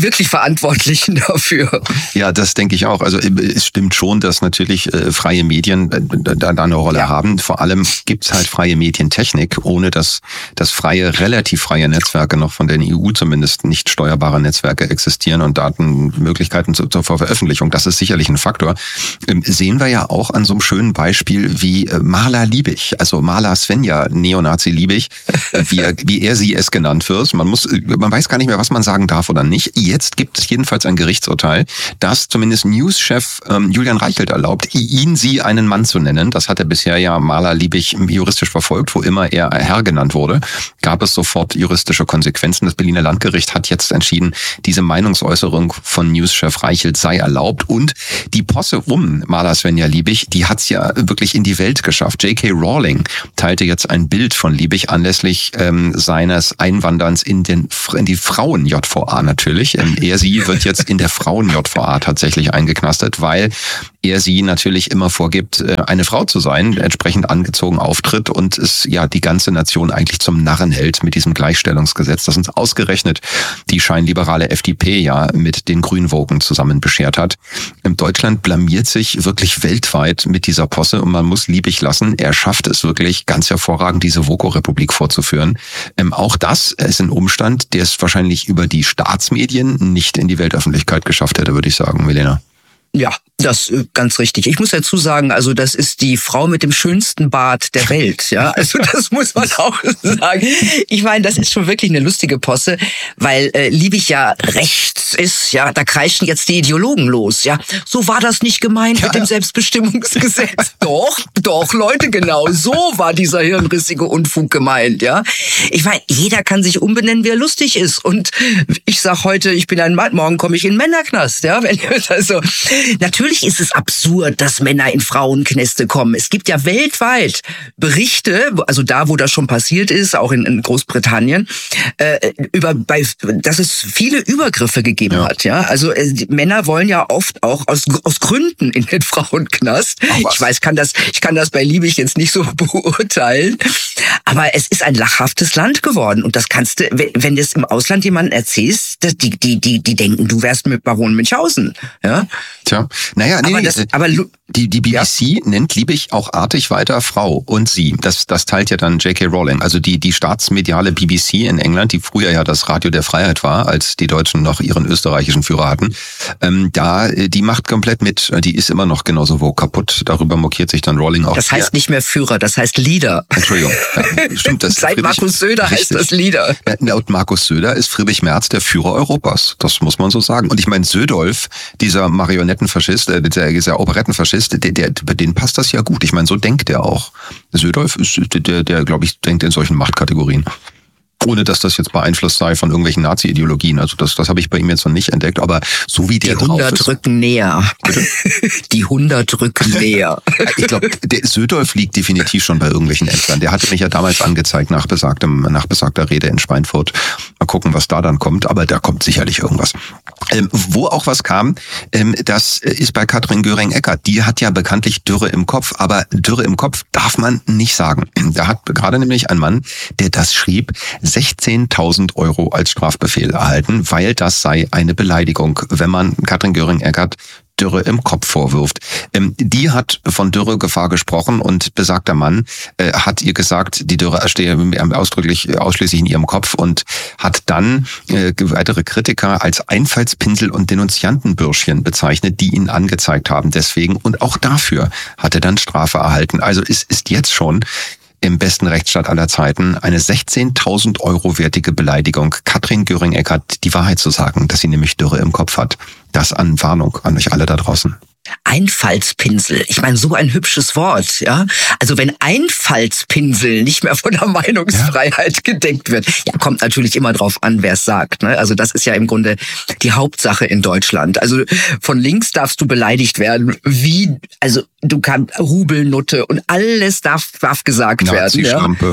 wirklich Verantwortlichen dafür. Ja, das denke ich auch. Also es stimmt schon, dass natürlich äh, freie Medien äh, da, da eine Rolle ja. haben. Vor allem gibt's halt freie Medientechnik, ohne dass das freie, relativ freie Netzwerke noch von der E U zumindest nicht steuerbare Netzwerke existieren und Datenmöglichkeiten zur, zur Veröffentlichung. Das ist sicherlich ein Faktor. Ähm, sehen wir ja auch an so einem schönen Beispiel wie äh, Marla Liebig, also Marla Svenja, Neonazi Liebig, äh, wie, er, wie er sie es genannt wird. Man muss, man weiß gar nicht mehr, was man sagen darf oder nicht. Jetzt gibt es jedenfalls ein Gerichtsurteil, das zumindest News-Chef ähm, Julian Reichelt erlaubt, ihn, sie einen Mann zu nennen. Das hat er bisher ja Marla Liebig juristisch verfolgt, wo immer er Herr genannt wurde. Gab es sofort juristische Konsequenzen. Das Berliner Landgericht hat jetzt entschieden, diese Meinungsäußerung von News-Chef Reichelt sei erlaubt. Und die Posse um Marla Svenja Liebig, die hat es ja wirklich in die Welt geschafft. J K. Rowling teilte jetzt ein Bild von Liebig anlässlich ähm, seines Einwanderns in, den, in die Frauen-J V A natürlich. Er, sie wird jetzt in der Frauen-J V A tatsächlich eingeknastet, weil er sie natürlich immer vorgibt, eine Frau zu sein, entsprechend angezogen auftritt und es ja die ganze Nation eigentlich zum Narren hält mit diesem Gleichstellungsgesetz, das uns ausgerechnet die scheinliberale F D P ja mit den Grünwogen zusammen beschert hat. Deutschland blamiert sich wirklich weltweit mit dieser Posse und man muss Liebig lassen. Er schafft es wirklich ganz hervorragend, diese Voko-Republik vorzuführen. Ähm, auch das ist ein Umstand, der es wahrscheinlich über die Staatsmedien nicht in die Weltöffentlichkeit geschafft hätte, würde ich sagen, Milena. Ja, das ist ganz richtig. Ich muss dazu sagen, also das ist die Frau mit dem schönsten Bart der Welt, ja. Also das muss man auch sagen. Ich meine, das ist schon wirklich eine lustige Posse, weil äh, Liebig ja rechts ist, ja. Da kreischen jetzt die Ideologen los, ja. So war das nicht gemeint ja, mit dem Selbstbestimmungsgesetz. Doch, doch, Leute, genau so war dieser hirnrissige Unfug gemeint, ja. Ich meine, jeder kann sich umbenennen, wie er lustig ist. Und ich sag heute, ich bin ein Mann, morgen komme ich in den Männerknast, ja. Wenn also natürlich ist es absurd, dass Männer in Frauenknäste kommen. Es gibt ja weltweit Berichte, also da, wo das schon passiert ist, auch in, in Großbritannien, äh, über, bei, dass es viele Übergriffe gegeben ja. hat. Ja, also äh, die Männer wollen ja oft auch aus aus Gründen in den Frauenknast. Ich weiß, kann das, ich kann das bei Liebig jetzt nicht so beurteilen, aber es ist ein lachhaftes Land geworden und das kannst du, wenn du es im Ausland jemandem erzählst, die die die die denken, du wärst mit Baron Münchhausen. Ja. Tja, naja, nee, aber, das, aber die, die B B C ja. nennt Liebig auch artig weiter Frau und sie. Das, das teilt ja dann J K. Rowling. Also die, die staatsmediale B B C in England, die früher ja das Radio der Freiheit war, als die Deutschen noch ihren österreichischen Führer hatten, ähm, da, die macht komplett mit. Die ist immer noch genauso wo kaputt. Darüber mokiert sich dann Rowling auch. Das heißt ja. nicht mehr Führer, das heißt Leader. Entschuldigung. Ja, stimmt, das Seit Friedrich, Markus Söder richtig. heißt das Leader. Laut Markus Söder ist Friedrich Merz der Führer Europas. Das muss man so sagen. Und ich meine, Södolf, dieser Marionettenfaschist, äh, dieser, dieser Operettenfaschist, der, der, bei denen passt das ja gut. Ich meine, so denkt er auch. Södolf ist der, der, der glaube ich, denkt in solchen Machtkategorien. Ohne dass das jetzt beeinflusst sei von irgendwelchen Nazi-Ideologien. Also das, das habe ich bei ihm jetzt noch nicht entdeckt. Aber so wie der die hundert rücken näher. Bitte? Die hundert rücken näher. Ich glaube, der Södolf liegt definitiv schon bei irgendwelchen Ämtern. Der hatte mich ja damals angezeigt nach besagtem, nach besagter Rede in Schweinfurt. Mal gucken, was da dann kommt. Aber da kommt sicherlich irgendwas. Ähm, wo auch was kam, ähm, das ist bei Katrin Göring-Eckardt. Die hat ja bekanntlich Dürre im Kopf. Aber Dürre im Kopf darf man nicht sagen. Da hat gerade nämlich ein Mann, der das schrieb, sechzehntausend Euro als Strafbefehl erhalten, weil das sei eine Beleidigung, wenn man Katrin Göring-Eckardt Dürre im Kopf vorwirft. Ähm, die hat von Dürregefahr gesprochen und besagter Mann äh, hat ihr gesagt, die Dürre stehe ausdrücklich ausschließlich in ihrem Kopf und hat dann äh, weitere Kritiker als Einfallspinsel und Denunziantenbürschchen bezeichnet, die ihn angezeigt haben. Deswegen und auch dafür hat er dann Strafe erhalten. Also es ist jetzt schon im besten Rechtsstaat aller Zeiten eine sechzehntausend Euro wertige Beleidigung, Katrin Göring-Eckardt die Wahrheit zu sagen, dass sie nämlich Dürre im Kopf hat. Das an Warnung an euch alle da draußen. Einfallspinsel. Ich meine, so ein hübsches Wort, ja. Also wenn Einfallspinsel nicht mehr von der Meinungsfreiheit ja. gedeckt wird, ja, kommt natürlich immer drauf an, wer es sagt. Ne? Also das ist ja im Grunde die Hauptsache in Deutschland. Also von links darfst du beleidigt werden, wie, also du kannst Rubelnutte und alles darf, darf gesagt werden. Nazi-Schlampe. Ja?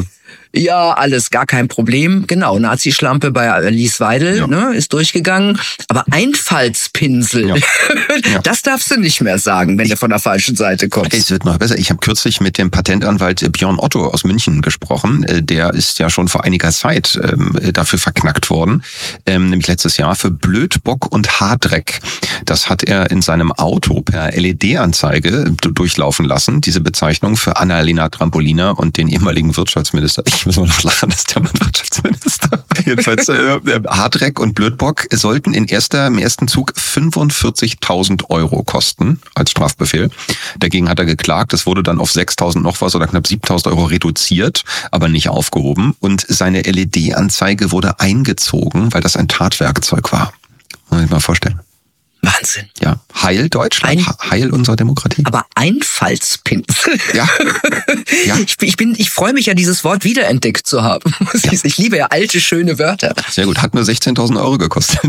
Ja, alles gar kein Problem. Genau, Nazi-Schlampe bei Alice Weidel, ja. ne, ist durchgegangen. Aber Einfallspinsel, ja. Ja. das darfst du nicht mehr sagen, wenn du von der falschen Seite kommst. Es wird noch besser. Ich habe kürzlich mit dem Patentanwalt Björn Otto aus München gesprochen. Der ist ja schon vor einiger Zeit ähm, dafür verknackt worden, ähm, nämlich letztes Jahr für Blödbock und Haardreck. Das hat er in seinem Auto per L E D-Anzeige durchlaufen lassen, diese Bezeichnung für Annalena Trampolina und den ehemaligen Wirtschaftsminister. Ich muss mal noch lachen, das ist der Wirtschaftsminister. Jedenfalls, äh, Haardreck und Blödbock sollten in erster, im ersten Zug fünfundvierzigtausend Euro kosten als Strafbefehl. Dagegen hat er geklagt. Das wurde dann auf sechstausend noch was oder knapp siebentausend Euro reduziert, aber nicht aufgehoben. Und seine L E D-Anzeige wurde eingezogen, weil das ein Tatwerkzeug war. Muss ich mal vorstellen. Wahnsinn. Ja, heil Deutschland, Ein, heil unserer Demokratie. Aber Einfallspinsel. Ja. ja. Ich, ich bin, ich freue mich ja, dieses Wort wiederentdeckt zu haben. Ja. Ich liebe ja alte, schöne Wörter. Sehr gut, hat nur sechzehntausend Euro gekostet.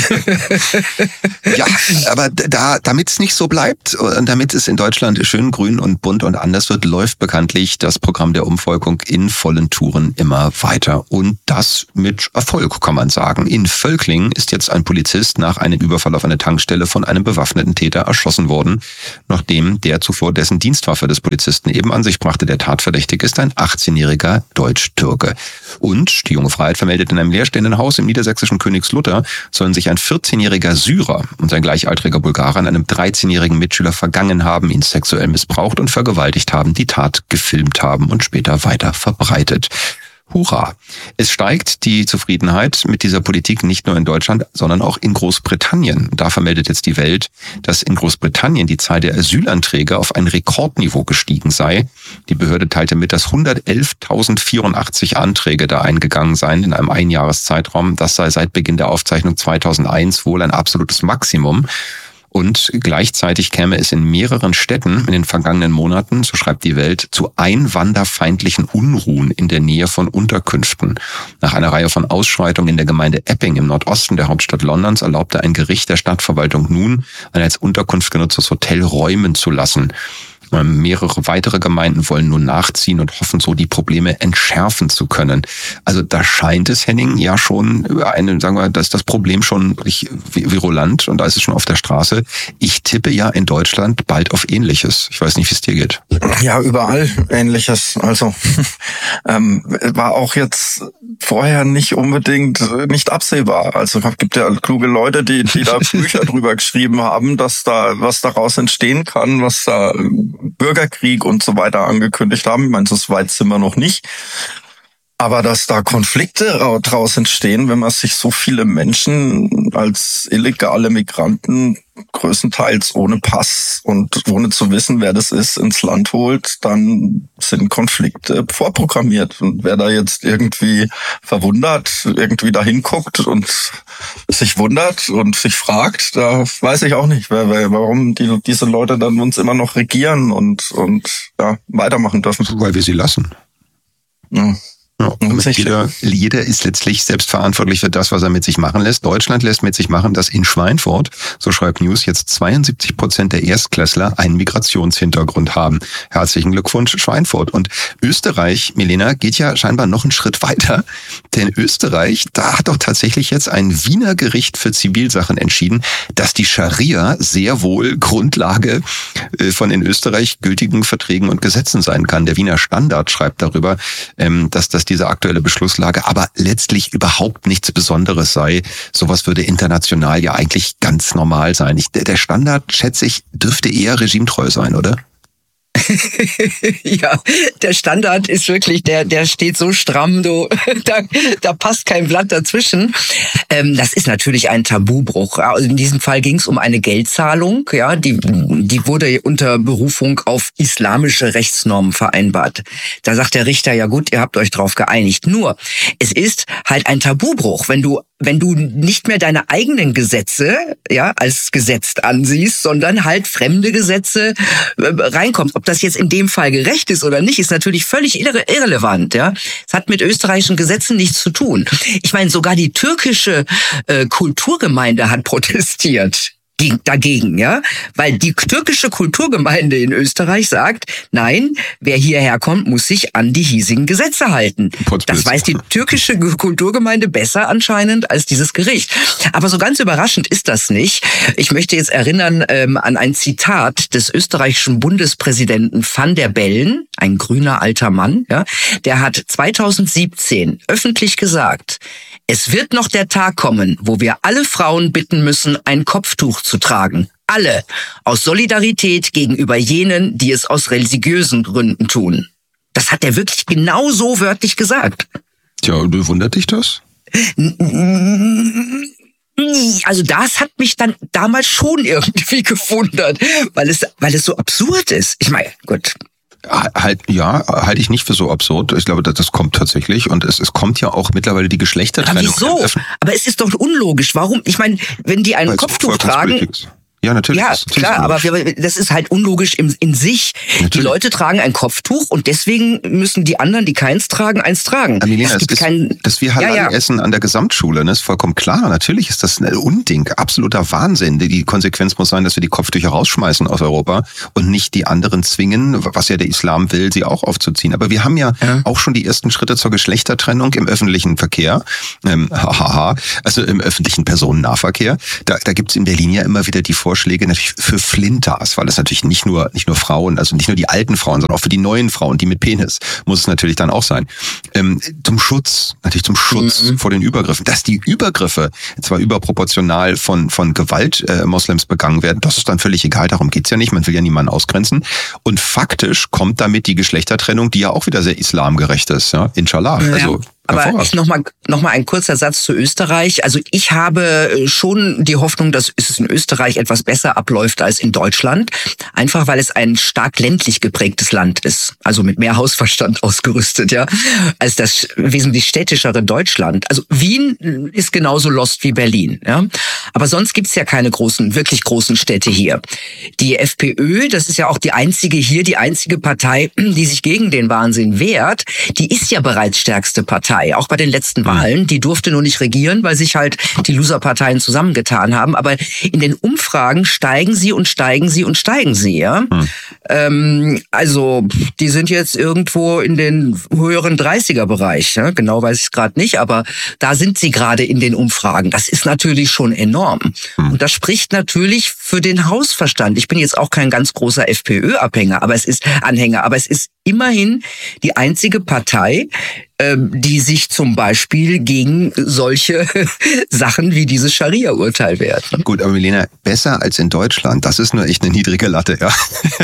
ja, aber da, damit es nicht so bleibt und damit es in Deutschland schön grün und bunt und anders wird, läuft bekanntlich das Programm der Umvolkung in vollen Touren immer weiter. Und das mit Erfolg, kann man sagen. In Völklingen ist jetzt ein Polizist nach einem Überfall auf eine Tankstelle von einem bewaffneten Täter erschossen worden, nachdem der zuvor dessen Dienstwaffe des Polizisten eben an sich brachte. Der Tatverdächtige ist ein achtzehnjähriger Deutsch-Türke. Und die Junge Freiheit vermeldet, in einem leerstehenden Haus im niedersächsischen Königslutter sollen sich ein vierzehnjähriger Syrer und ein gleichaltriger Bulgarer an einem dreizehnjährigen Mitschüler vergangen haben, ihn sexuell missbraucht und vergewaltigt haben, die Tat gefilmt haben und später weiter verbreitet. Hurra! Es steigt die Zufriedenheit mit dieser Politik nicht nur in Deutschland, sondern auch in Großbritannien. Da vermeldet jetzt die Welt, dass in Großbritannien die Zahl der Asylanträge auf ein Rekordniveau gestiegen sei. Die Behörde teilte mit, dass hundertelftausendvierundachtzig Anträge da eingegangen seien in einem Einjahreszeitraum. Das sei seit Beginn der Aufzeichnung zweitausendeins wohl ein absolutes Maximum. Und gleichzeitig käme es in mehreren Städten in den vergangenen Monaten, so schreibt die Welt, zu einwanderfeindlichen Unruhen in der Nähe von Unterkünften. Nach einer Reihe von Ausschreitungen in der Gemeinde Epping im Nordosten der Hauptstadt Londons erlaubte ein Gericht der Stadtverwaltung nun, ein als Unterkunft genutztes Hotel räumen zu lassen. Mehrere weitere Gemeinden wollen nun nachziehen und hoffen so, die Probleme entschärfen zu können. Also da scheint es, Henning, ja schon eine, sagen wir, da ist das Problem schon wirklich virulent und da ist es schon auf der Straße. Ich tippe ja in Deutschland bald auf Ähnliches. Ich weiß nicht, wie es dir geht. Ja, überall Ähnliches. Also ähm, war auch jetzt vorher nicht unbedingt nicht absehbar. Also es gibt ja kluge Leute, die, die da Bücher drüber geschrieben haben, dass da was daraus entstehen kann, was da Bürgerkrieg und so weiter angekündigt haben. Ich meine, so weit sind wir noch nicht. Aber dass da Konflikte draus entstehen, wenn man sich so viele Menschen als illegale Migranten größtenteils ohne Pass und ohne zu wissen, wer das ist, ins Land holt, dann sind Konflikte vorprogrammiert. Und wer da jetzt irgendwie verwundert, irgendwie da hinguckt und sich wundert und sich fragt, da weiß ich auch nicht, wer, wer, warum die, diese Leute dann uns immer noch regieren und, und ja, weitermachen dürfen. Weil wir sie lassen. Ja. Ja, jeder, jeder ist letztlich selbstverantwortlich für das, was er mit sich machen lässt. Deutschland lässt mit sich machen, dass in Schweinfurt, so schreibt News, jetzt zweiundsiebzig Prozent der Erstklässler einen Migrationshintergrund haben. Herzlichen Glückwunsch, Schweinfurt. Und Österreich, Milena, geht ja scheinbar noch einen Schritt weiter. Denn Österreich, da hat doch tatsächlich jetzt ein Wiener Gericht für Zivilsachen entschieden, dass die Scharia sehr wohl Grundlage von in Österreich gültigen Verträgen und Gesetzen sein kann. Der Wiener Standard schreibt darüber, dass das diese aktuelle Beschlusslage aber letztlich überhaupt nichts Besonderes sei. Sowas würde international ja eigentlich ganz normal sein. Ich, der Standard, schätze ich, dürfte eher regimetreu sein, oder? Ja, der Standard ist wirklich, der der steht so stramm, du, da, da passt kein Blatt dazwischen. Ähm, das ist natürlich ein Tabubruch. Also in diesem Fall ging es um eine Geldzahlung, ja, die die wurde unter Berufung auf islamische Rechtsnormen vereinbart. Da sagt der Richter, ja gut, ihr habt euch drauf geeinigt. Nur, es ist halt ein Tabubruch, wenn du wenn du nicht mehr deine eigenen Gesetze, ja, als gesetzt ansiehst, sondern halt fremde Gesetze äh, reinkommst. Ob das jetzt in dem Fall gerecht ist oder nicht, ist natürlich völlig irre- irrelevant, ja. Es hat mit österreichischen Gesetzen nichts zu tun. Ich meine, sogar die türkische äh, Kulturgemeinde hat protestiert. dagegen, ja, weil die türkische Kulturgemeinde in Österreich sagt, nein, wer hierher kommt, muss sich an die hiesigen Gesetze halten. Das weiß die türkische Kulturgemeinde besser anscheinend als dieses Gericht. Aber so ganz überraschend ist das nicht. Ich möchte jetzt erinnern ähm, an ein Zitat des österreichischen Bundespräsidenten Van der Bellen, ein grüner alter Mann, ja, der hat zweitausendsiebzehn öffentlich gesagt, es wird noch der Tag kommen, wo wir alle Frauen bitten müssen, ein Kopftuch zu tragen. Alle. Aus Solidarität gegenüber jenen, die es aus religiösen Gründen tun. Das hat er wirklich genau so wörtlich gesagt. Tja, wundert dich das? Also das hat mich dann damals schon irgendwie gewundert, weil es, weil es so absurd ist. Ich meine, gut. Halt, ja, halte ich nicht für so absurd. Ich glaube, das, das kommt tatsächlich und es, es kommt ja auch mittlerweile die Geschlechtertrennung. Aber wieso? Aber es ist doch unlogisch. Warum? Ich meine, wenn die ein Kopftuch tragen... Ja, natürlich. Ja, klar, aber wir, das ist halt unlogisch in, in sich. Natürlich. Die Leute tragen ein Kopftuch und deswegen müssen die anderen, die keins tragen, eins tragen. Milena, es gibt kein, dass wir Halal ja, ja. essen an der Gesamtschule, ne, ist vollkommen klar. Natürlich ist das ein Unding, absoluter Wahnsinn. Die Konsequenz muss sein, dass wir die Kopftücher rausschmeißen aus Europa und nicht die anderen zwingen, was ja der Islam will, sie auch aufzuziehen. Aber wir haben ja, ja. auch schon die ersten Schritte zur Geschlechtertrennung im öffentlichen Verkehr. Ähm, haha, also im öffentlichen Personennahverkehr. Da, da gibt's in Berlin ja immer wieder die Vorschläge natürlich für Flinters, weil es natürlich nicht nur nicht nur Frauen, also nicht nur die alten Frauen, sondern auch für die neuen Frauen, die mit Penis, muss es natürlich dann auch sein. Ähm, zum Schutz, natürlich zum Schutz mhm. vor den Übergriffen. Dass die Übergriffe zwar überproportional von von Gewalt äh, Moslems begangen werden, das ist dann völlig egal, darum geht's ja nicht, man will ja niemanden ausgrenzen. Und faktisch kommt damit die Geschlechtertrennung, die ja auch wieder sehr islamgerecht ist, ja, inshallah. Ja. Also Aber ich noch mal noch mal ein kurzer Satz zu Österreich. Also ich habe schon die Hoffnung, dass es in Österreich etwas besser abläuft als in Deutschland. Einfach weil es ein stark ländlich geprägtes Land ist. Also mit mehr Hausverstand ausgerüstet, ja, als das wesentlich städtischere Deutschland. Also Wien ist genauso lost wie Berlin, ja. Aber sonst gibt's ja keine großen, wirklich großen Städte hier. Die FPÖ, das ist ja auch die einzige hier, die einzige Partei, die sich gegen den Wahnsinn wehrt, die ist ja bereits stärkste Partei. Auch bei den letzten Wahlen, die durfte nur nicht regieren, weil sich halt die Loserparteien zusammengetan haben. Aber in den Umfragen steigen sie und steigen sie und steigen sie. Ja? Hm. Ähm, also die sind jetzt irgendwo in den höheren dreißiger-Bereich. Ja? Genau weiß ich es gerade nicht, aber da sind sie gerade in den Umfragen. Das ist natürlich schon enorm. Hm. Und das spricht natürlich für den Hausverstand. Ich bin jetzt auch kein ganz großer FPÖ-Anhänger, aber es ist Anhänger, aber es ist immerhin die einzige Partei, die sich zum Beispiel gegen solche Sachen wie dieses Scharia-Urteil wehrt. Gut, aber Milena, besser als in Deutschland, das ist nur echt eine niedrige Latte, ja.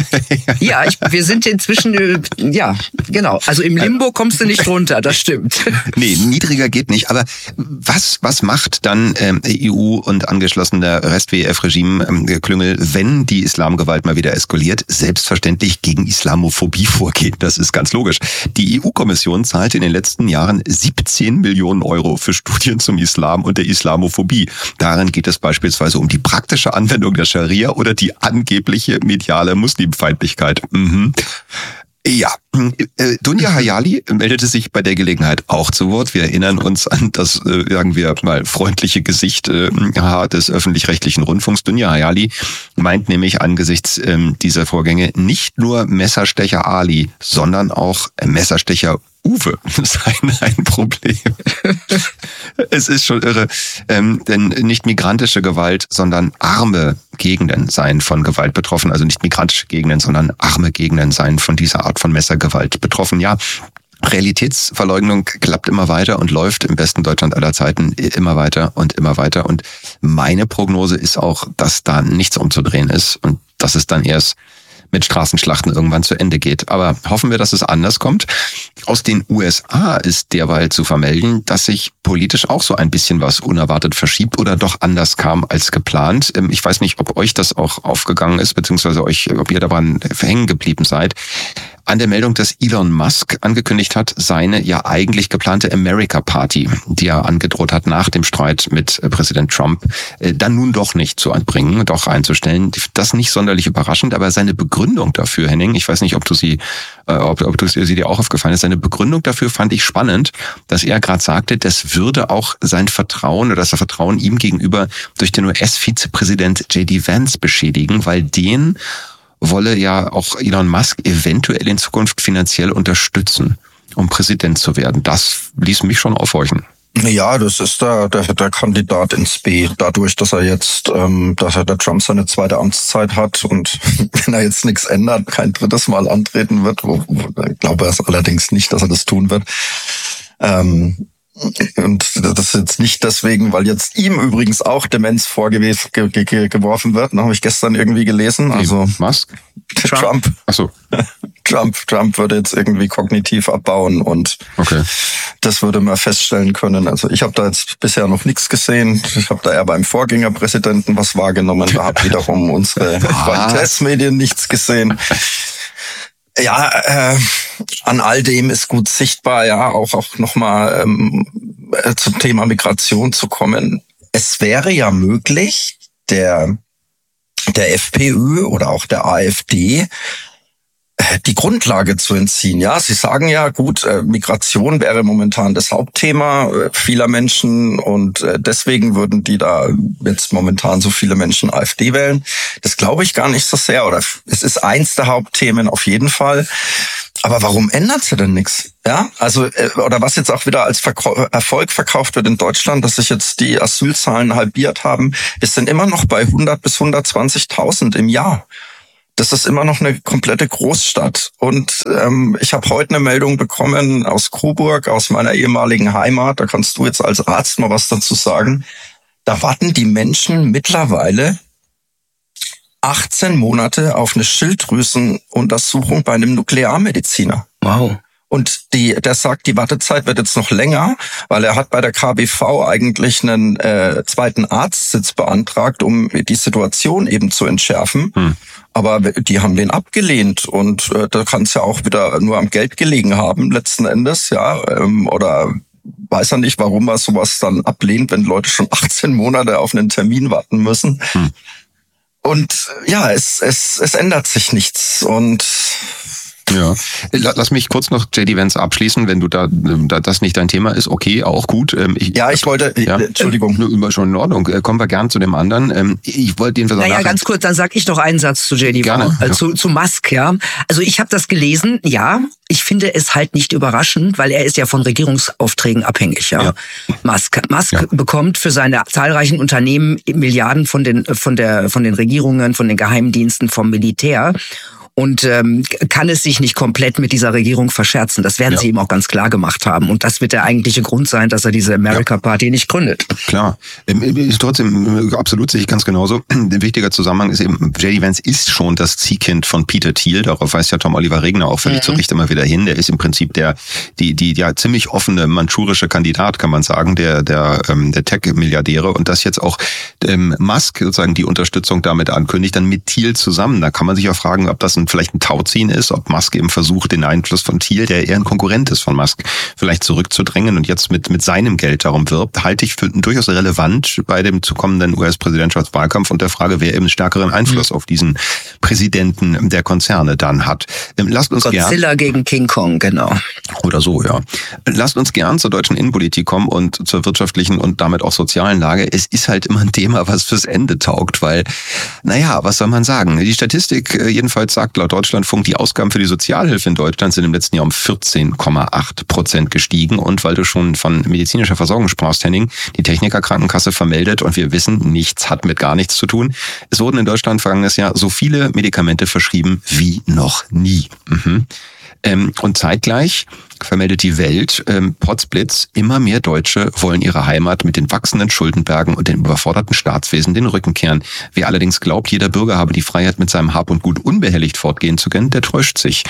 Ja, ich, wir sind inzwischen, ja, genau. Also im Limbo kommst du nicht runter, das stimmt. Nee, niedriger geht nicht. Aber was was macht dann ähm, E U und angeschlossener Rest-W E F-Regime-Klüngel, ähm, wenn die Islamgewalt mal wieder eskaliert? Selbstverständlich gegen Islamophobie vorgehen. Das ist ganz logisch. Die E U-Kommission zahlte in den letzten letzten Jahren siebzehn Millionen Euro für Studien zum Islam und der Islamophobie. Darin geht es beispielsweise um die praktische Anwendung der Scharia oder die angebliche mediale Muslimfeindlichkeit. Mhm. Ja, äh, Dunja Hayali meldete sich bei der Gelegenheit auch zu Wort. Wir erinnern uns an das, äh, sagen wir mal, freundliche Gesicht äh, des öffentlich-rechtlichen Rundfunks. Dunja Hayali meint nämlich angesichts äh, dieser Vorgänge nicht nur Messerstecher Ali, sondern auch Messerstecher Uwe seien ein Problem. Es ist schon irre, ähm, denn nicht migrantische Gewalt, sondern arme Gegenden seien von Gewalt betroffen. Also nicht migrantische Gegenden, sondern arme Gegenden seien von dieser Art von Messergewalt betroffen. Ja, Realitätsverleugnung klappt immer weiter und läuft im besten Deutschland aller Zeiten immer weiter und immer weiter. Und meine Prognose ist auch, dass da nichts umzudrehen ist und dass es dann erst mit Straßenschlachten irgendwann zu Ende geht. Aber hoffen wir, dass es anders kommt. Aus den U S A ist derweil zu vermelden, dass sich politisch auch so ein bisschen was unerwartet verschiebt oder doch anders kam als geplant. Ich weiß nicht, ob euch das auch aufgegangen ist, beziehungsweise euch, ob ihr daran hängen geblieben seid. an der Meldung, dass Elon Musk angekündigt hat, seine ja eigentlich geplante America Party, die er angedroht hat nach dem Streit mit Präsident Trump, dann nun doch nicht zu anbringen, doch einzustellen. Das nicht sonderlich überraschend, aber seine Begründung dafür, Henning, ich weiß nicht, ob du sie, ob, ob du sie dir auch aufgefallen ist, seine Begründung dafür fand ich spannend, dass er gerade sagte, das würde auch sein Vertrauen oder das Vertrauen ihm gegenüber durch den U S-Vizepräsident J D Vance beschädigen, weil den wolle ja auch Elon Musk eventuell in Zukunft finanziell unterstützen, um Präsident zu werden. Das ließ mich schon aufhorchen. Ja, das ist der, der, der Kandidat ins B. Dadurch, dass er jetzt, ähm, dass er der Trump seine zweite Amtszeit hat und wenn er jetzt nichts ändert, kein drittes Mal antreten wird, wo, wo, ich glaube es allerdings nicht, dass er das tun wird. Ähm, Und das ist jetzt nicht deswegen, weil jetzt ihm übrigens auch Demenz vorgeworfen ge- ge- geworfen wird. Das habe ich gestern irgendwie gelesen. Also Musk? Trump. Trump. Ach so. Trump, Trump würde jetzt irgendwie kognitiv abbauen und okay. Das würde man feststellen können. Also ich habe da jetzt bisher noch nichts gesehen. Ich habe da eher beim Vorgängerpräsidenten was wahrgenommen. Da hat wiederum unsere Qualitätsmedien nichts gesehen. Ja, äh, an all dem ist gut sichtbar, ja, auch auch nochmal ähm, zum Thema Migration zu kommen. Es wäre ja möglich, der der FPÖ oder auch der AfD die Grundlage zu entziehen. Ja, Sie sagen ja, gut, Migration wäre momentan das Hauptthema vieler Menschen und deswegen würden die da jetzt momentan so viele Menschen AfD wählen. Das glaube ich gar nicht so sehr, oder es ist eins der Hauptthemen auf jeden Fall. Aber warum ändert sie denn nichts? Ja, also, oder was jetzt auch wieder als Verkau- Erfolg verkauft wird in Deutschland, dass sich jetzt die Asylzahlen halbiert haben, wir sind immer noch bei hundert bis hundertzwanzigtausend im Jahr. Das ist immer noch eine komplette Großstadt. Und ähm, ich habe heute eine Meldung bekommen aus Coburg, aus meiner ehemaligen Heimat. Da kannst du jetzt als Arzt mal was dazu sagen. Da warten die Menschen mittlerweile achtzehn Monate auf eine Schilddrüsenuntersuchung bei einem Nuklearmediziner. Wow. Und die, der sagt, die Wartezeit wird jetzt noch länger, weil er hat bei der K B V eigentlich einen äh, zweiten Arztsitz beantragt, um die Situation eben zu entschärfen. Hm. Aber die haben den abgelehnt und äh, da kann es ja auch wieder nur am Geld gelegen haben letzten Endes, ja, ähm, oder weiß er nicht, warum er sowas dann ablehnt, wenn Leute schon achtzehn Monate auf einen Termin warten müssen. Hm. Und ja, es es es ändert sich nichts und ja, lass mich kurz noch J D Vance abschließen, wenn du da, da das nicht dein Thema ist, okay, auch gut. Ich, ja, ich wollte, ja, Entschuldigung. Nur schon in Ordnung, kommen wir gern zu dem anderen. Ich wollte den Naja, ganz kurz, dann sag ich noch einen Satz zu J D Vance, äh, ja. zu, zu Musk, ja. Also ich habe das gelesen, ja, ich finde es halt nicht überraschend, weil er ist ja von Regierungsaufträgen abhängig, ja. ja. Musk, Musk ja. bekommt für seine zahlreichen Unternehmen Milliarden von den, von der, von den Regierungen, von den Geheimdiensten, vom Militär. Und ähm, kann es sich nicht komplett mit dieser Regierung verscherzen. Das werden ja. sie ihm auch ganz klar gemacht haben. Und das wird der eigentliche Grund sein, dass er diese America Party ja. nicht gründet. Klar. Ist trotzdem, absolut sehe ich ganz genauso. Ein wichtiger Zusammenhang ist eben, J D Vance ist schon das Ziehkind von Peter Thiel. Darauf weist ja Tom Oliver Regner auch völlig mhm. zu Recht immer wieder hin. Der ist im Prinzip der, die, die, ja, ziemlich offene mandschurische Kandidat, kann man sagen, der, der, ähm, der Tech-Milliardäre. Und dass jetzt auch ähm, Musk sozusagen die Unterstützung damit ankündigt, dann mit Thiel zusammen. Da kann man sich auch fragen, ob das ein vielleicht ein Tauziehen ist, ob Musk eben versucht, den Einfluss von Thiel, der eher ein Konkurrent ist von Musk, vielleicht zurückzudrängen und jetzt mit mit seinem Geld darum wirbt, halte ich für durchaus relevant bei dem zu kommenden U S-Präsidentschaftswahlkampf und der Frage, wer eben stärkeren Einfluss mhm. auf diesen Präsidenten der Konzerne dann hat. Lasst uns Godzilla gern, gegen King Kong, genau. Oder so, ja. Lasst uns gern zur deutschen Innenpolitik kommen und zur wirtschaftlichen und damit auch sozialen Lage. Es ist halt immer ein Thema, was fürs Ende taugt, weil, naja, was soll man sagen? Die Statistik jedenfalls sagt laut Deutschlandfunk, die Ausgaben für die Sozialhilfe in Deutschland sind im letzten Jahr um vierzehn Komma acht Prozent gestiegen. Und weil du schon von medizinischer Versorgung sprachst, Henning, die Technikerkrankenkasse vermeldet, und wir wissen, nichts hat mit gar nichts zu tun. Es wurden in Deutschland vergangenes Jahr so viele Medikamente verschrieben wie noch nie. Mhm. Ähm, und zeitgleich vermeldet die Welt, ähm, Potzblitz, immer mehr Deutsche wollen ihre Heimat mit den wachsenden Schuldenbergen und dem überforderten Staatswesen den Rücken kehren. Wer allerdings glaubt, jeder Bürger habe die Freiheit, mit seinem Hab und Gut unbehelligt fortgehen zu können, der täuscht sich.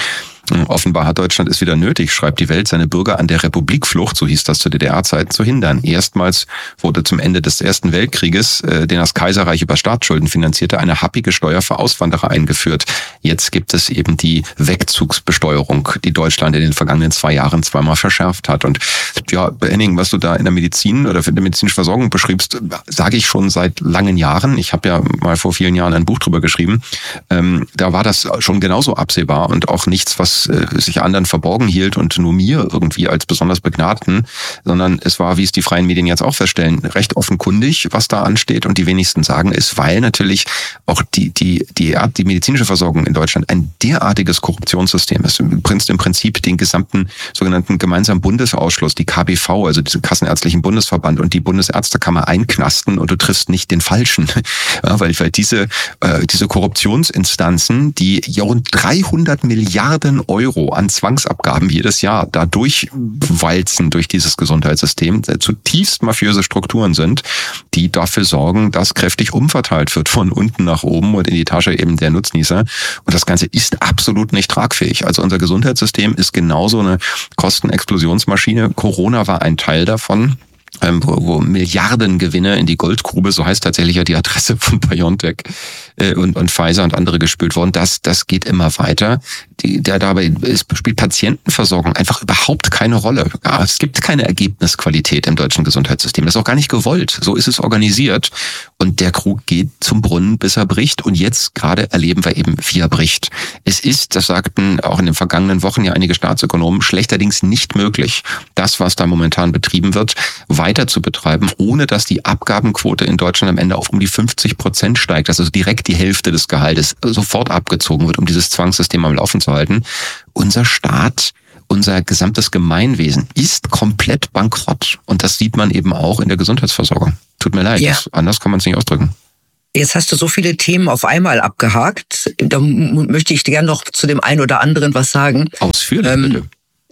Offenbar hat Deutschland es wieder nötig, schreibt die Welt, seine Bürger an der Republikflucht, so hieß das zu D D R-Zeiten, zu hindern. Erstmals wurde zum Ende des Ersten Weltkrieges, äh, den das Kaiserreich über Staatsschulden finanzierte, eine happige Steuer für Auswanderer eingeführt. Jetzt gibt es eben die Wegzugsbesteuerung, die Deutschland in den vergangenen zwei Jahren zweimal verschärft hat. Und ja, Henning, was du da in der Medizin oder für die medizinische Versorgung beschriebst, sage ich schon seit langen Jahren. Ich habe ja mal vor vielen Jahren ein Buch drüber geschrieben. Ähm, da war das schon genauso absehbar und auch nichts, was sich anderen verborgen hielt und nur mir irgendwie als besonders Begnadeten, sondern es war, wie es die freien Medien jetzt auch feststellen, recht offenkundig, was da ansteht, und die wenigsten sagen es, weil natürlich auch die die die die medizinische Versorgung in Deutschland ein derartiges Korruptionssystem ist. Im Prinzip den gesamten sogenannten gemeinsamen Bundesausschluss, die K B V, also diesen Kassenärztlichen Bundesverband und die Bundesärztekammer einknasten und du triffst nicht den Falschen, ja, weil weil diese äh, diese Korruptionsinstanzen, die rund dreihundert Milliarden Euro an Zwangsabgaben jedes Jahr da durchwalzen durch dieses Gesundheitssystem, zutiefst mafiöse Strukturen sind, die dafür sorgen, dass kräftig umverteilt wird von unten nach oben und in die Tasche eben der Nutznießer. Und das Ganze ist absolut nicht tragfähig. Also unser Gesundheitssystem ist genauso eine Kostenexplosionsmaschine. Corona war ein Teil davon. Wo, wo Milliardengewinne in die Goldgrube, so heißt tatsächlich ja die Adresse von BioNTech äh, und, und Pfizer und andere gespült worden. Das, das geht immer weiter. Die, der, dabei ist, spielt Patientenversorgung einfach überhaupt keine Rolle. Ja, es gibt keine Ergebnisqualität im deutschen Gesundheitssystem. Das ist auch gar nicht gewollt. So ist es organisiert. Und der Krug geht zum Brunnen, bis er bricht. Und jetzt gerade erleben wir eben, wie er bricht. Es ist, das sagten auch in den vergangenen Wochen ja einige Staatsökonomen, schlechterdings nicht möglich, das, was da momentan betrieben wird, weiter zu betreiben, ohne dass die Abgabenquote in Deutschland am Ende auf um die fünfzig Prozent steigt, dass also direkt die Hälfte des Gehaltes sofort abgezogen wird, um dieses Zwangssystem am Laufen zu halten. Unser Staat, unser gesamtes Gemeinwesen ist komplett bankrott. Und das sieht man eben auch in der Gesundheitsversorgung. Tut mir leid, ja. das, anders kann man es nicht ausdrücken. Jetzt hast du so viele Themen auf einmal abgehakt. Da möchte ich gerne noch zu dem einen oder anderen was sagen. Ausführlich, ähm, bitte.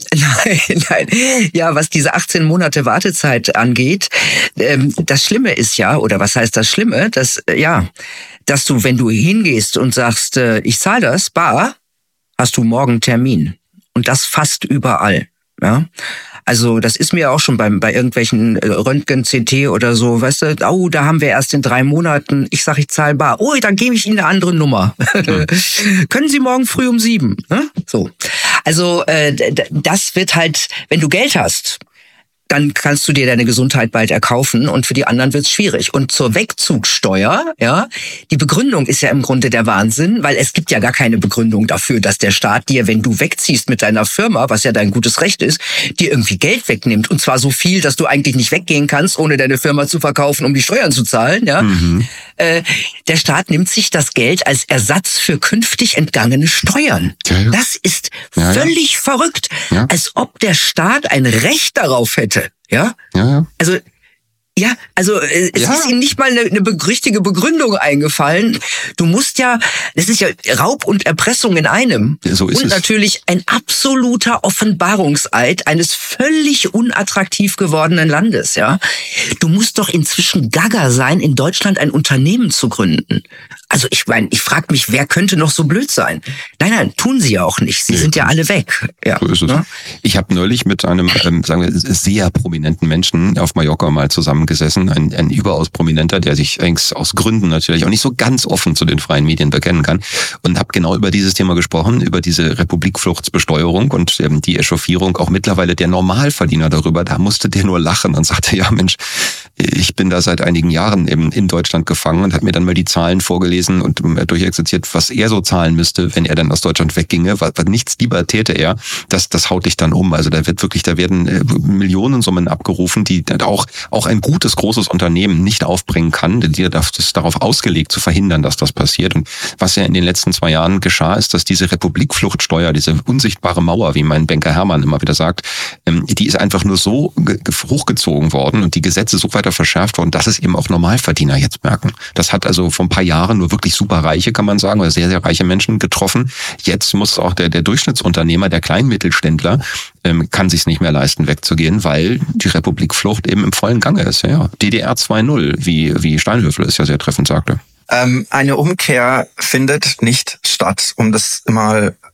Nein, nein. Ja, was diese achtzehn Monate Wartezeit angeht, ähm, das Schlimme ist ja, oder was heißt das Schlimme, dass, äh, ja, dass du, wenn du hingehst und sagst, äh, ich zahle das bar, hast du morgen Termin. Und das fast überall, ja. Also das ist mir auch schon beim bei irgendwelchen Röntgen, C T oder so, weißt du, oh, da haben wir erst in drei Monaten, ich sag, ich zahle bar. Oh, dann gebe ich Ihnen eine andere Nummer. Mhm. Können Sie morgen früh um sieben? Ne? So. Also äh, das wird halt, wenn du Geld hast, dann kannst du dir deine Gesundheit bald erkaufen und für die anderen wird's schwierig. Und zur Wegzugsteuer, ja, die Begründung ist ja im Grunde der Wahnsinn, weil es gibt ja gar keine Begründung dafür, dass der Staat dir, wenn du wegziehst mit deiner Firma, was ja dein gutes Recht ist, dir irgendwie Geld wegnimmt. Und zwar so viel, dass du eigentlich nicht weggehen kannst, ohne deine Firma zu verkaufen, um die Steuern zu zahlen, ja. Mhm. Äh, der Staat nimmt sich das Geld als Ersatz für künftig entgangene Steuern. Ja. Das ist ja, völlig ja. verrückt. Ja. Als ob der Staat ein Recht darauf hätte. Ja? Ja, ja. Also, ja, also es ja. ist ihm nicht mal eine, eine richtige Begründung eingefallen. Du musst ja, das ist ja Raub und Erpressung in einem. Ja, so ist und es. natürlich ein absoluter Offenbarungseid eines völlig unattraktiv gewordenen Landes. Ja, du musst doch inzwischen gaga sein, in Deutschland ein Unternehmen zu gründen. Also ich meine, ich frage mich, wer könnte noch so blöd sein? Nein, nein, tun sie ja auch nicht. Sie nee. sind ja alle weg. Ja. So ist es. Ja? Ich habe neulich mit einem, ähm, sagen wir, sehr prominenten Menschen auf Mallorca mal zusammengesessen. Ein, ein überaus prominenter, der sich eigentlich aus Gründen natürlich auch nicht so ganz offen zu den freien Medien bekennen kann. Und habe genau über dieses Thema gesprochen, über diese Republikfluchtsbesteuerung und ähm, die Echauffierung auch mittlerweile der Normalverdiener darüber. Da musste der nur lachen und sagte, ja Mensch, ich bin da seit einigen Jahren eben in Deutschland gefangen und hat mir dann mal die Zahlen vorgelesen und durchexerziert, was er so zahlen müsste, wenn er dann aus Deutschland wegginge. Was, was nichts lieber täte er, das, das haut dich dann um. Also da wird wirklich, da werden äh, Millionensummen abgerufen, die auch, auch ein gutes, großes Unternehmen nicht aufbringen kann. Die das ist darauf ausgelegt, zu verhindern, dass das passiert. Und was ja in den letzten zwei Jahren geschah, ist, dass diese Republikfluchtsteuer, diese unsichtbare Mauer, wie mein Banker Hermann immer wieder sagt, ähm, die ist einfach nur so hochgezogen worden und die Gesetze so weiter verschärft worden, dass es eben auch Normalverdiener jetzt merken. Das hat also vor ein paar Jahren nur wirklich super reiche, kann man sagen, oder sehr, sehr reiche Menschen getroffen. Jetzt muss auch der, der Durchschnittsunternehmer, der Kleinmittelständler, ähm, kann sich's nicht mehr leisten, wegzugehen, weil die Republikflucht eben im vollen Gange ist. Ja, D D R zwei Punkt null, wie, wie Steinhöfel es ja sehr treffend sagte. Ähm, eine Umkehr findet nicht statt, um das mal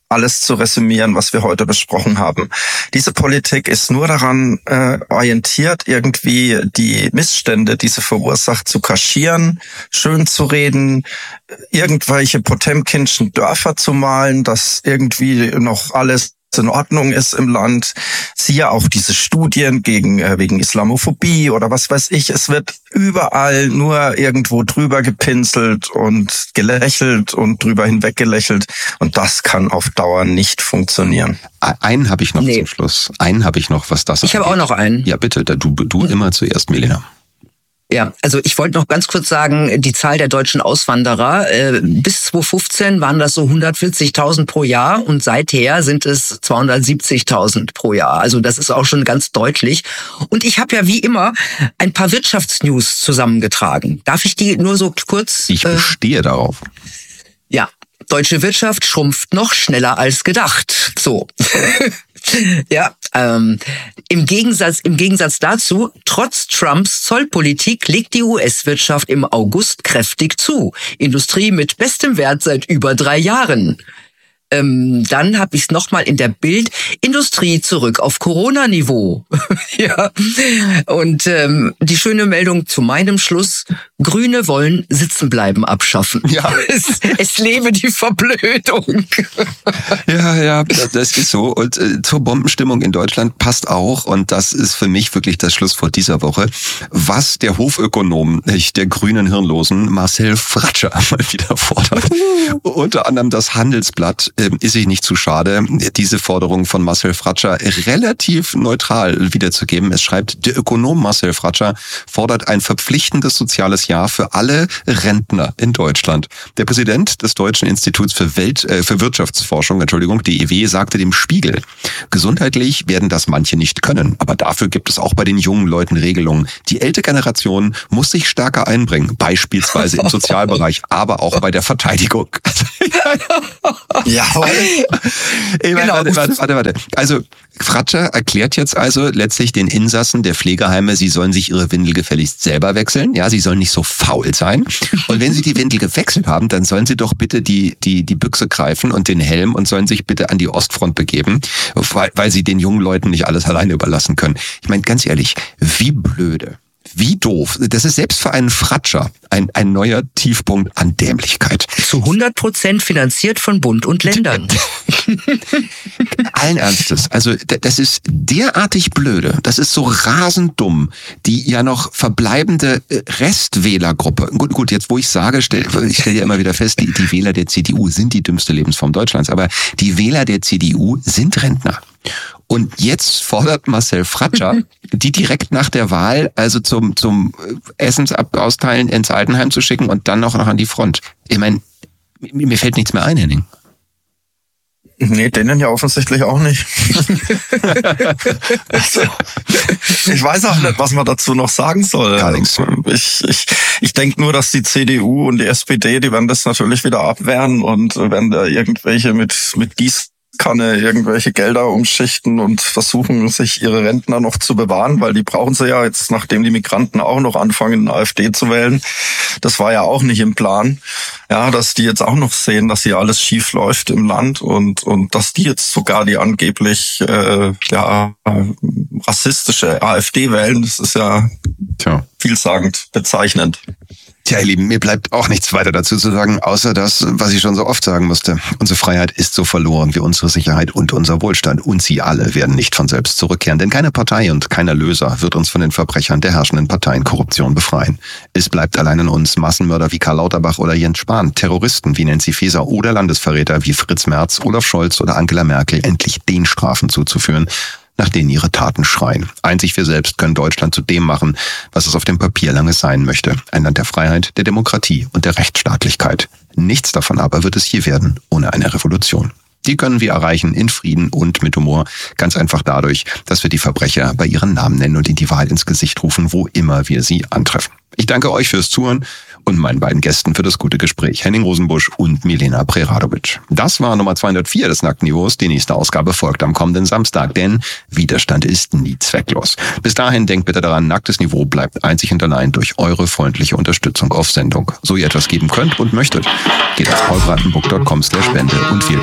alles zu resümieren, was wir heute besprochen haben. Diese Politik ist nur daran äh, orientiert, irgendwie die Missstände, die sie verursacht, zu kaschieren, schön zu reden, irgendwelche Potemkinschen Dörfer zu malen, dass irgendwie noch alles in Ordnung ist im Land. Siehe auch diese Studien gegen äh, wegen Islamophobie oder was weiß ich. Es wird überall nur irgendwo drüber gepinselt und gelächelt und drüber hinweg gelächelt. Und das kann auf Dauer nicht funktionieren. Einen habe ich noch nee. zum Schluss. Einen habe ich noch, was das Ich habe auch noch einen. Ja, bitte. Du, du immer zuerst, Milena. Ja, also ich wollte noch ganz kurz sagen, die Zahl der deutschen Auswanderer, äh, bis zweitausendfünfzehn waren das so hundertvierzigtausend pro Jahr und seither sind es zweihundertsiebzigtausend pro Jahr. Also das ist auch schon ganz deutlich. Und ich habe ja wie immer ein paar Wirtschaftsnews zusammengetragen. Darf ich die nur so kurz... Ich bestehe äh, darauf. Ja, deutsche Wirtschaft schrumpft noch schneller als gedacht. So. Ja, ähm, im Gegensatz, im Gegensatz dazu, trotz Trumps Zollpolitik legt die U S-Wirtschaft im August kräftig zu. Industrie mit bestem Wert seit über drei Jahren. Ähm, dann habe ich es nochmal in der Bild, Industrie zurück auf Corona-Niveau. Ja, und ähm, die schöne Meldung zu meinem Schluss, Grüne wollen Sitzenbleiben abschaffen. Ja. Es, es lebe die Verblödung. Ja, ja, das ist so. Und äh, zur Bombenstimmung in Deutschland passt auch, und das ist für mich wirklich das Schlusswort dieser Woche, was der Hofökonom der grünen Hirnlosen Marcel Fratscher mal wieder fordert. Unter anderem das Handelsblatt äh, ist sich nicht zu schade, diese Forderung von Marcel Fratscher relativ neutral wiederzugeben. Es schreibt, der Ökonom Marcel Fratscher fordert ein verpflichtendes soziales Jahr für alle Rentner in Deutschland. Der Präsident des Deutschen Instituts für Welt, äh, für Wirtschaftsforschung, Entschuldigung, D I W, sagte dem Spiegel, gesundheitlich werden das manche nicht können, aber dafür gibt es auch bei den jungen Leuten Regelungen. Die ältere Generation muss sich stärker einbringen, beispielsweise im Sozialbereich, aber auch bei der Verteidigung. Ja, Ey, genau. warte, warte, warte, warte. Also Fratscher erklärt jetzt also letztlich den Insassen der Pflegeheime, sie sollen sich ihre Windel gefälligst selber wechseln. Ja, sie sollen nicht so faul sein. Und wenn sie die Windel gewechselt haben, dann sollen sie doch bitte die die die Büchse greifen und den Helm und sollen sich bitte an die Ostfront begeben, weil, weil sie den jungen Leuten nicht alles alleine überlassen können. Ich meine, ganz ehrlich, wie blöde. Wie doof. Das ist selbst für einen Fratscher ein, ein neuer Tiefpunkt an Dämlichkeit. Zu hundert Prozent finanziert von Bund und Ländern. Allen Ernstes. Also das ist derartig blöde. Das ist so rasend dumm. Die ja noch verbleibende Restwählergruppe. Gut, gut, jetzt wo ich sage, stell, ich stelle ja immer wieder fest, die, die Wähler der C D U sind die dümmste Lebensform Deutschlands. Aber die Wähler der C D U sind Rentner. Und jetzt fordert Marcel Fratscher, die direkt nach der Wahl also zum zum Essensausteilen ins Altenheim zu schicken und dann noch an die Front. Ich meine, mir fällt nichts mehr ein, Henning. Nee, denen ja offensichtlich auch nicht. Also, ich weiß auch nicht, was man dazu noch sagen soll. Gar nichts. Ich, ich, ich denke nur, dass die C D U und die S P D, die werden das natürlich wieder abwehren und werden da irgendwelche mit mit Gieß Kanne irgendwelche Gelder umschichten und versuchen, sich ihre Rentner noch zu bewahren, weil die brauchen sie ja jetzt, nachdem die Migranten auch noch anfangen, AfD zu wählen. Das war ja auch nicht im Plan. Ja, dass die jetzt auch noch sehen, dass hier alles schief läuft im Land und und dass die jetzt sogar die angeblich äh, ja rassistische AfD wählen, das ist ja Tja. vielsagend, bezeichnend. Tja, ihr Lieben, mir bleibt auch nichts weiter dazu zu sagen, außer das, was ich schon so oft sagen musste. Unsere Freiheit ist so verloren wie unsere Sicherheit und unser Wohlstand. Und sie alle werden nicht von selbst zurückkehren. Denn keine Partei und kein Erlöser wird uns von den Verbrechern der herrschenden Parteienkorruption befreien. Es bleibt allein an uns, Massenmörder wie Karl Lauterbach oder Jens Spahn, Terroristen wie Nancy Faeser oder Landesverräter wie Fritz Merz, Olaf Scholz oder Angela Merkel endlich den Strafen zuzuführen, nach denen ihre Taten schreien. Einzig wir selbst können Deutschland zu dem machen, was es auf dem Papier lange sein möchte. Ein Land der Freiheit, der Demokratie und der Rechtsstaatlichkeit. Nichts davon aber wird es hier werden, ohne eine Revolution. Die können wir erreichen in Frieden und mit Humor. Ganz einfach dadurch, dass wir die Verbrecher bei ihren Namen nennen und ihnen die Wahrheit ins Gesicht rufen, wo immer wir sie antreffen. Ich danke euch fürs Zuhören und meinen beiden Gästen für das gute Gespräch, Henning Rosenbusch und Milena Preradovic. Das war Nummer zweihundertvier des Nacktniveaus. Die nächste Ausgabe folgt am kommenden Samstag, denn Widerstand ist nie zwecklos. Bis dahin denkt bitte daran, Nacktes Niveau bleibt einzig und allein durch eure freundliche Unterstützung auf Sendung. So ihr etwas geben könnt und möchtet, geht auf paulbrandenburg punkt com slash spende und wählt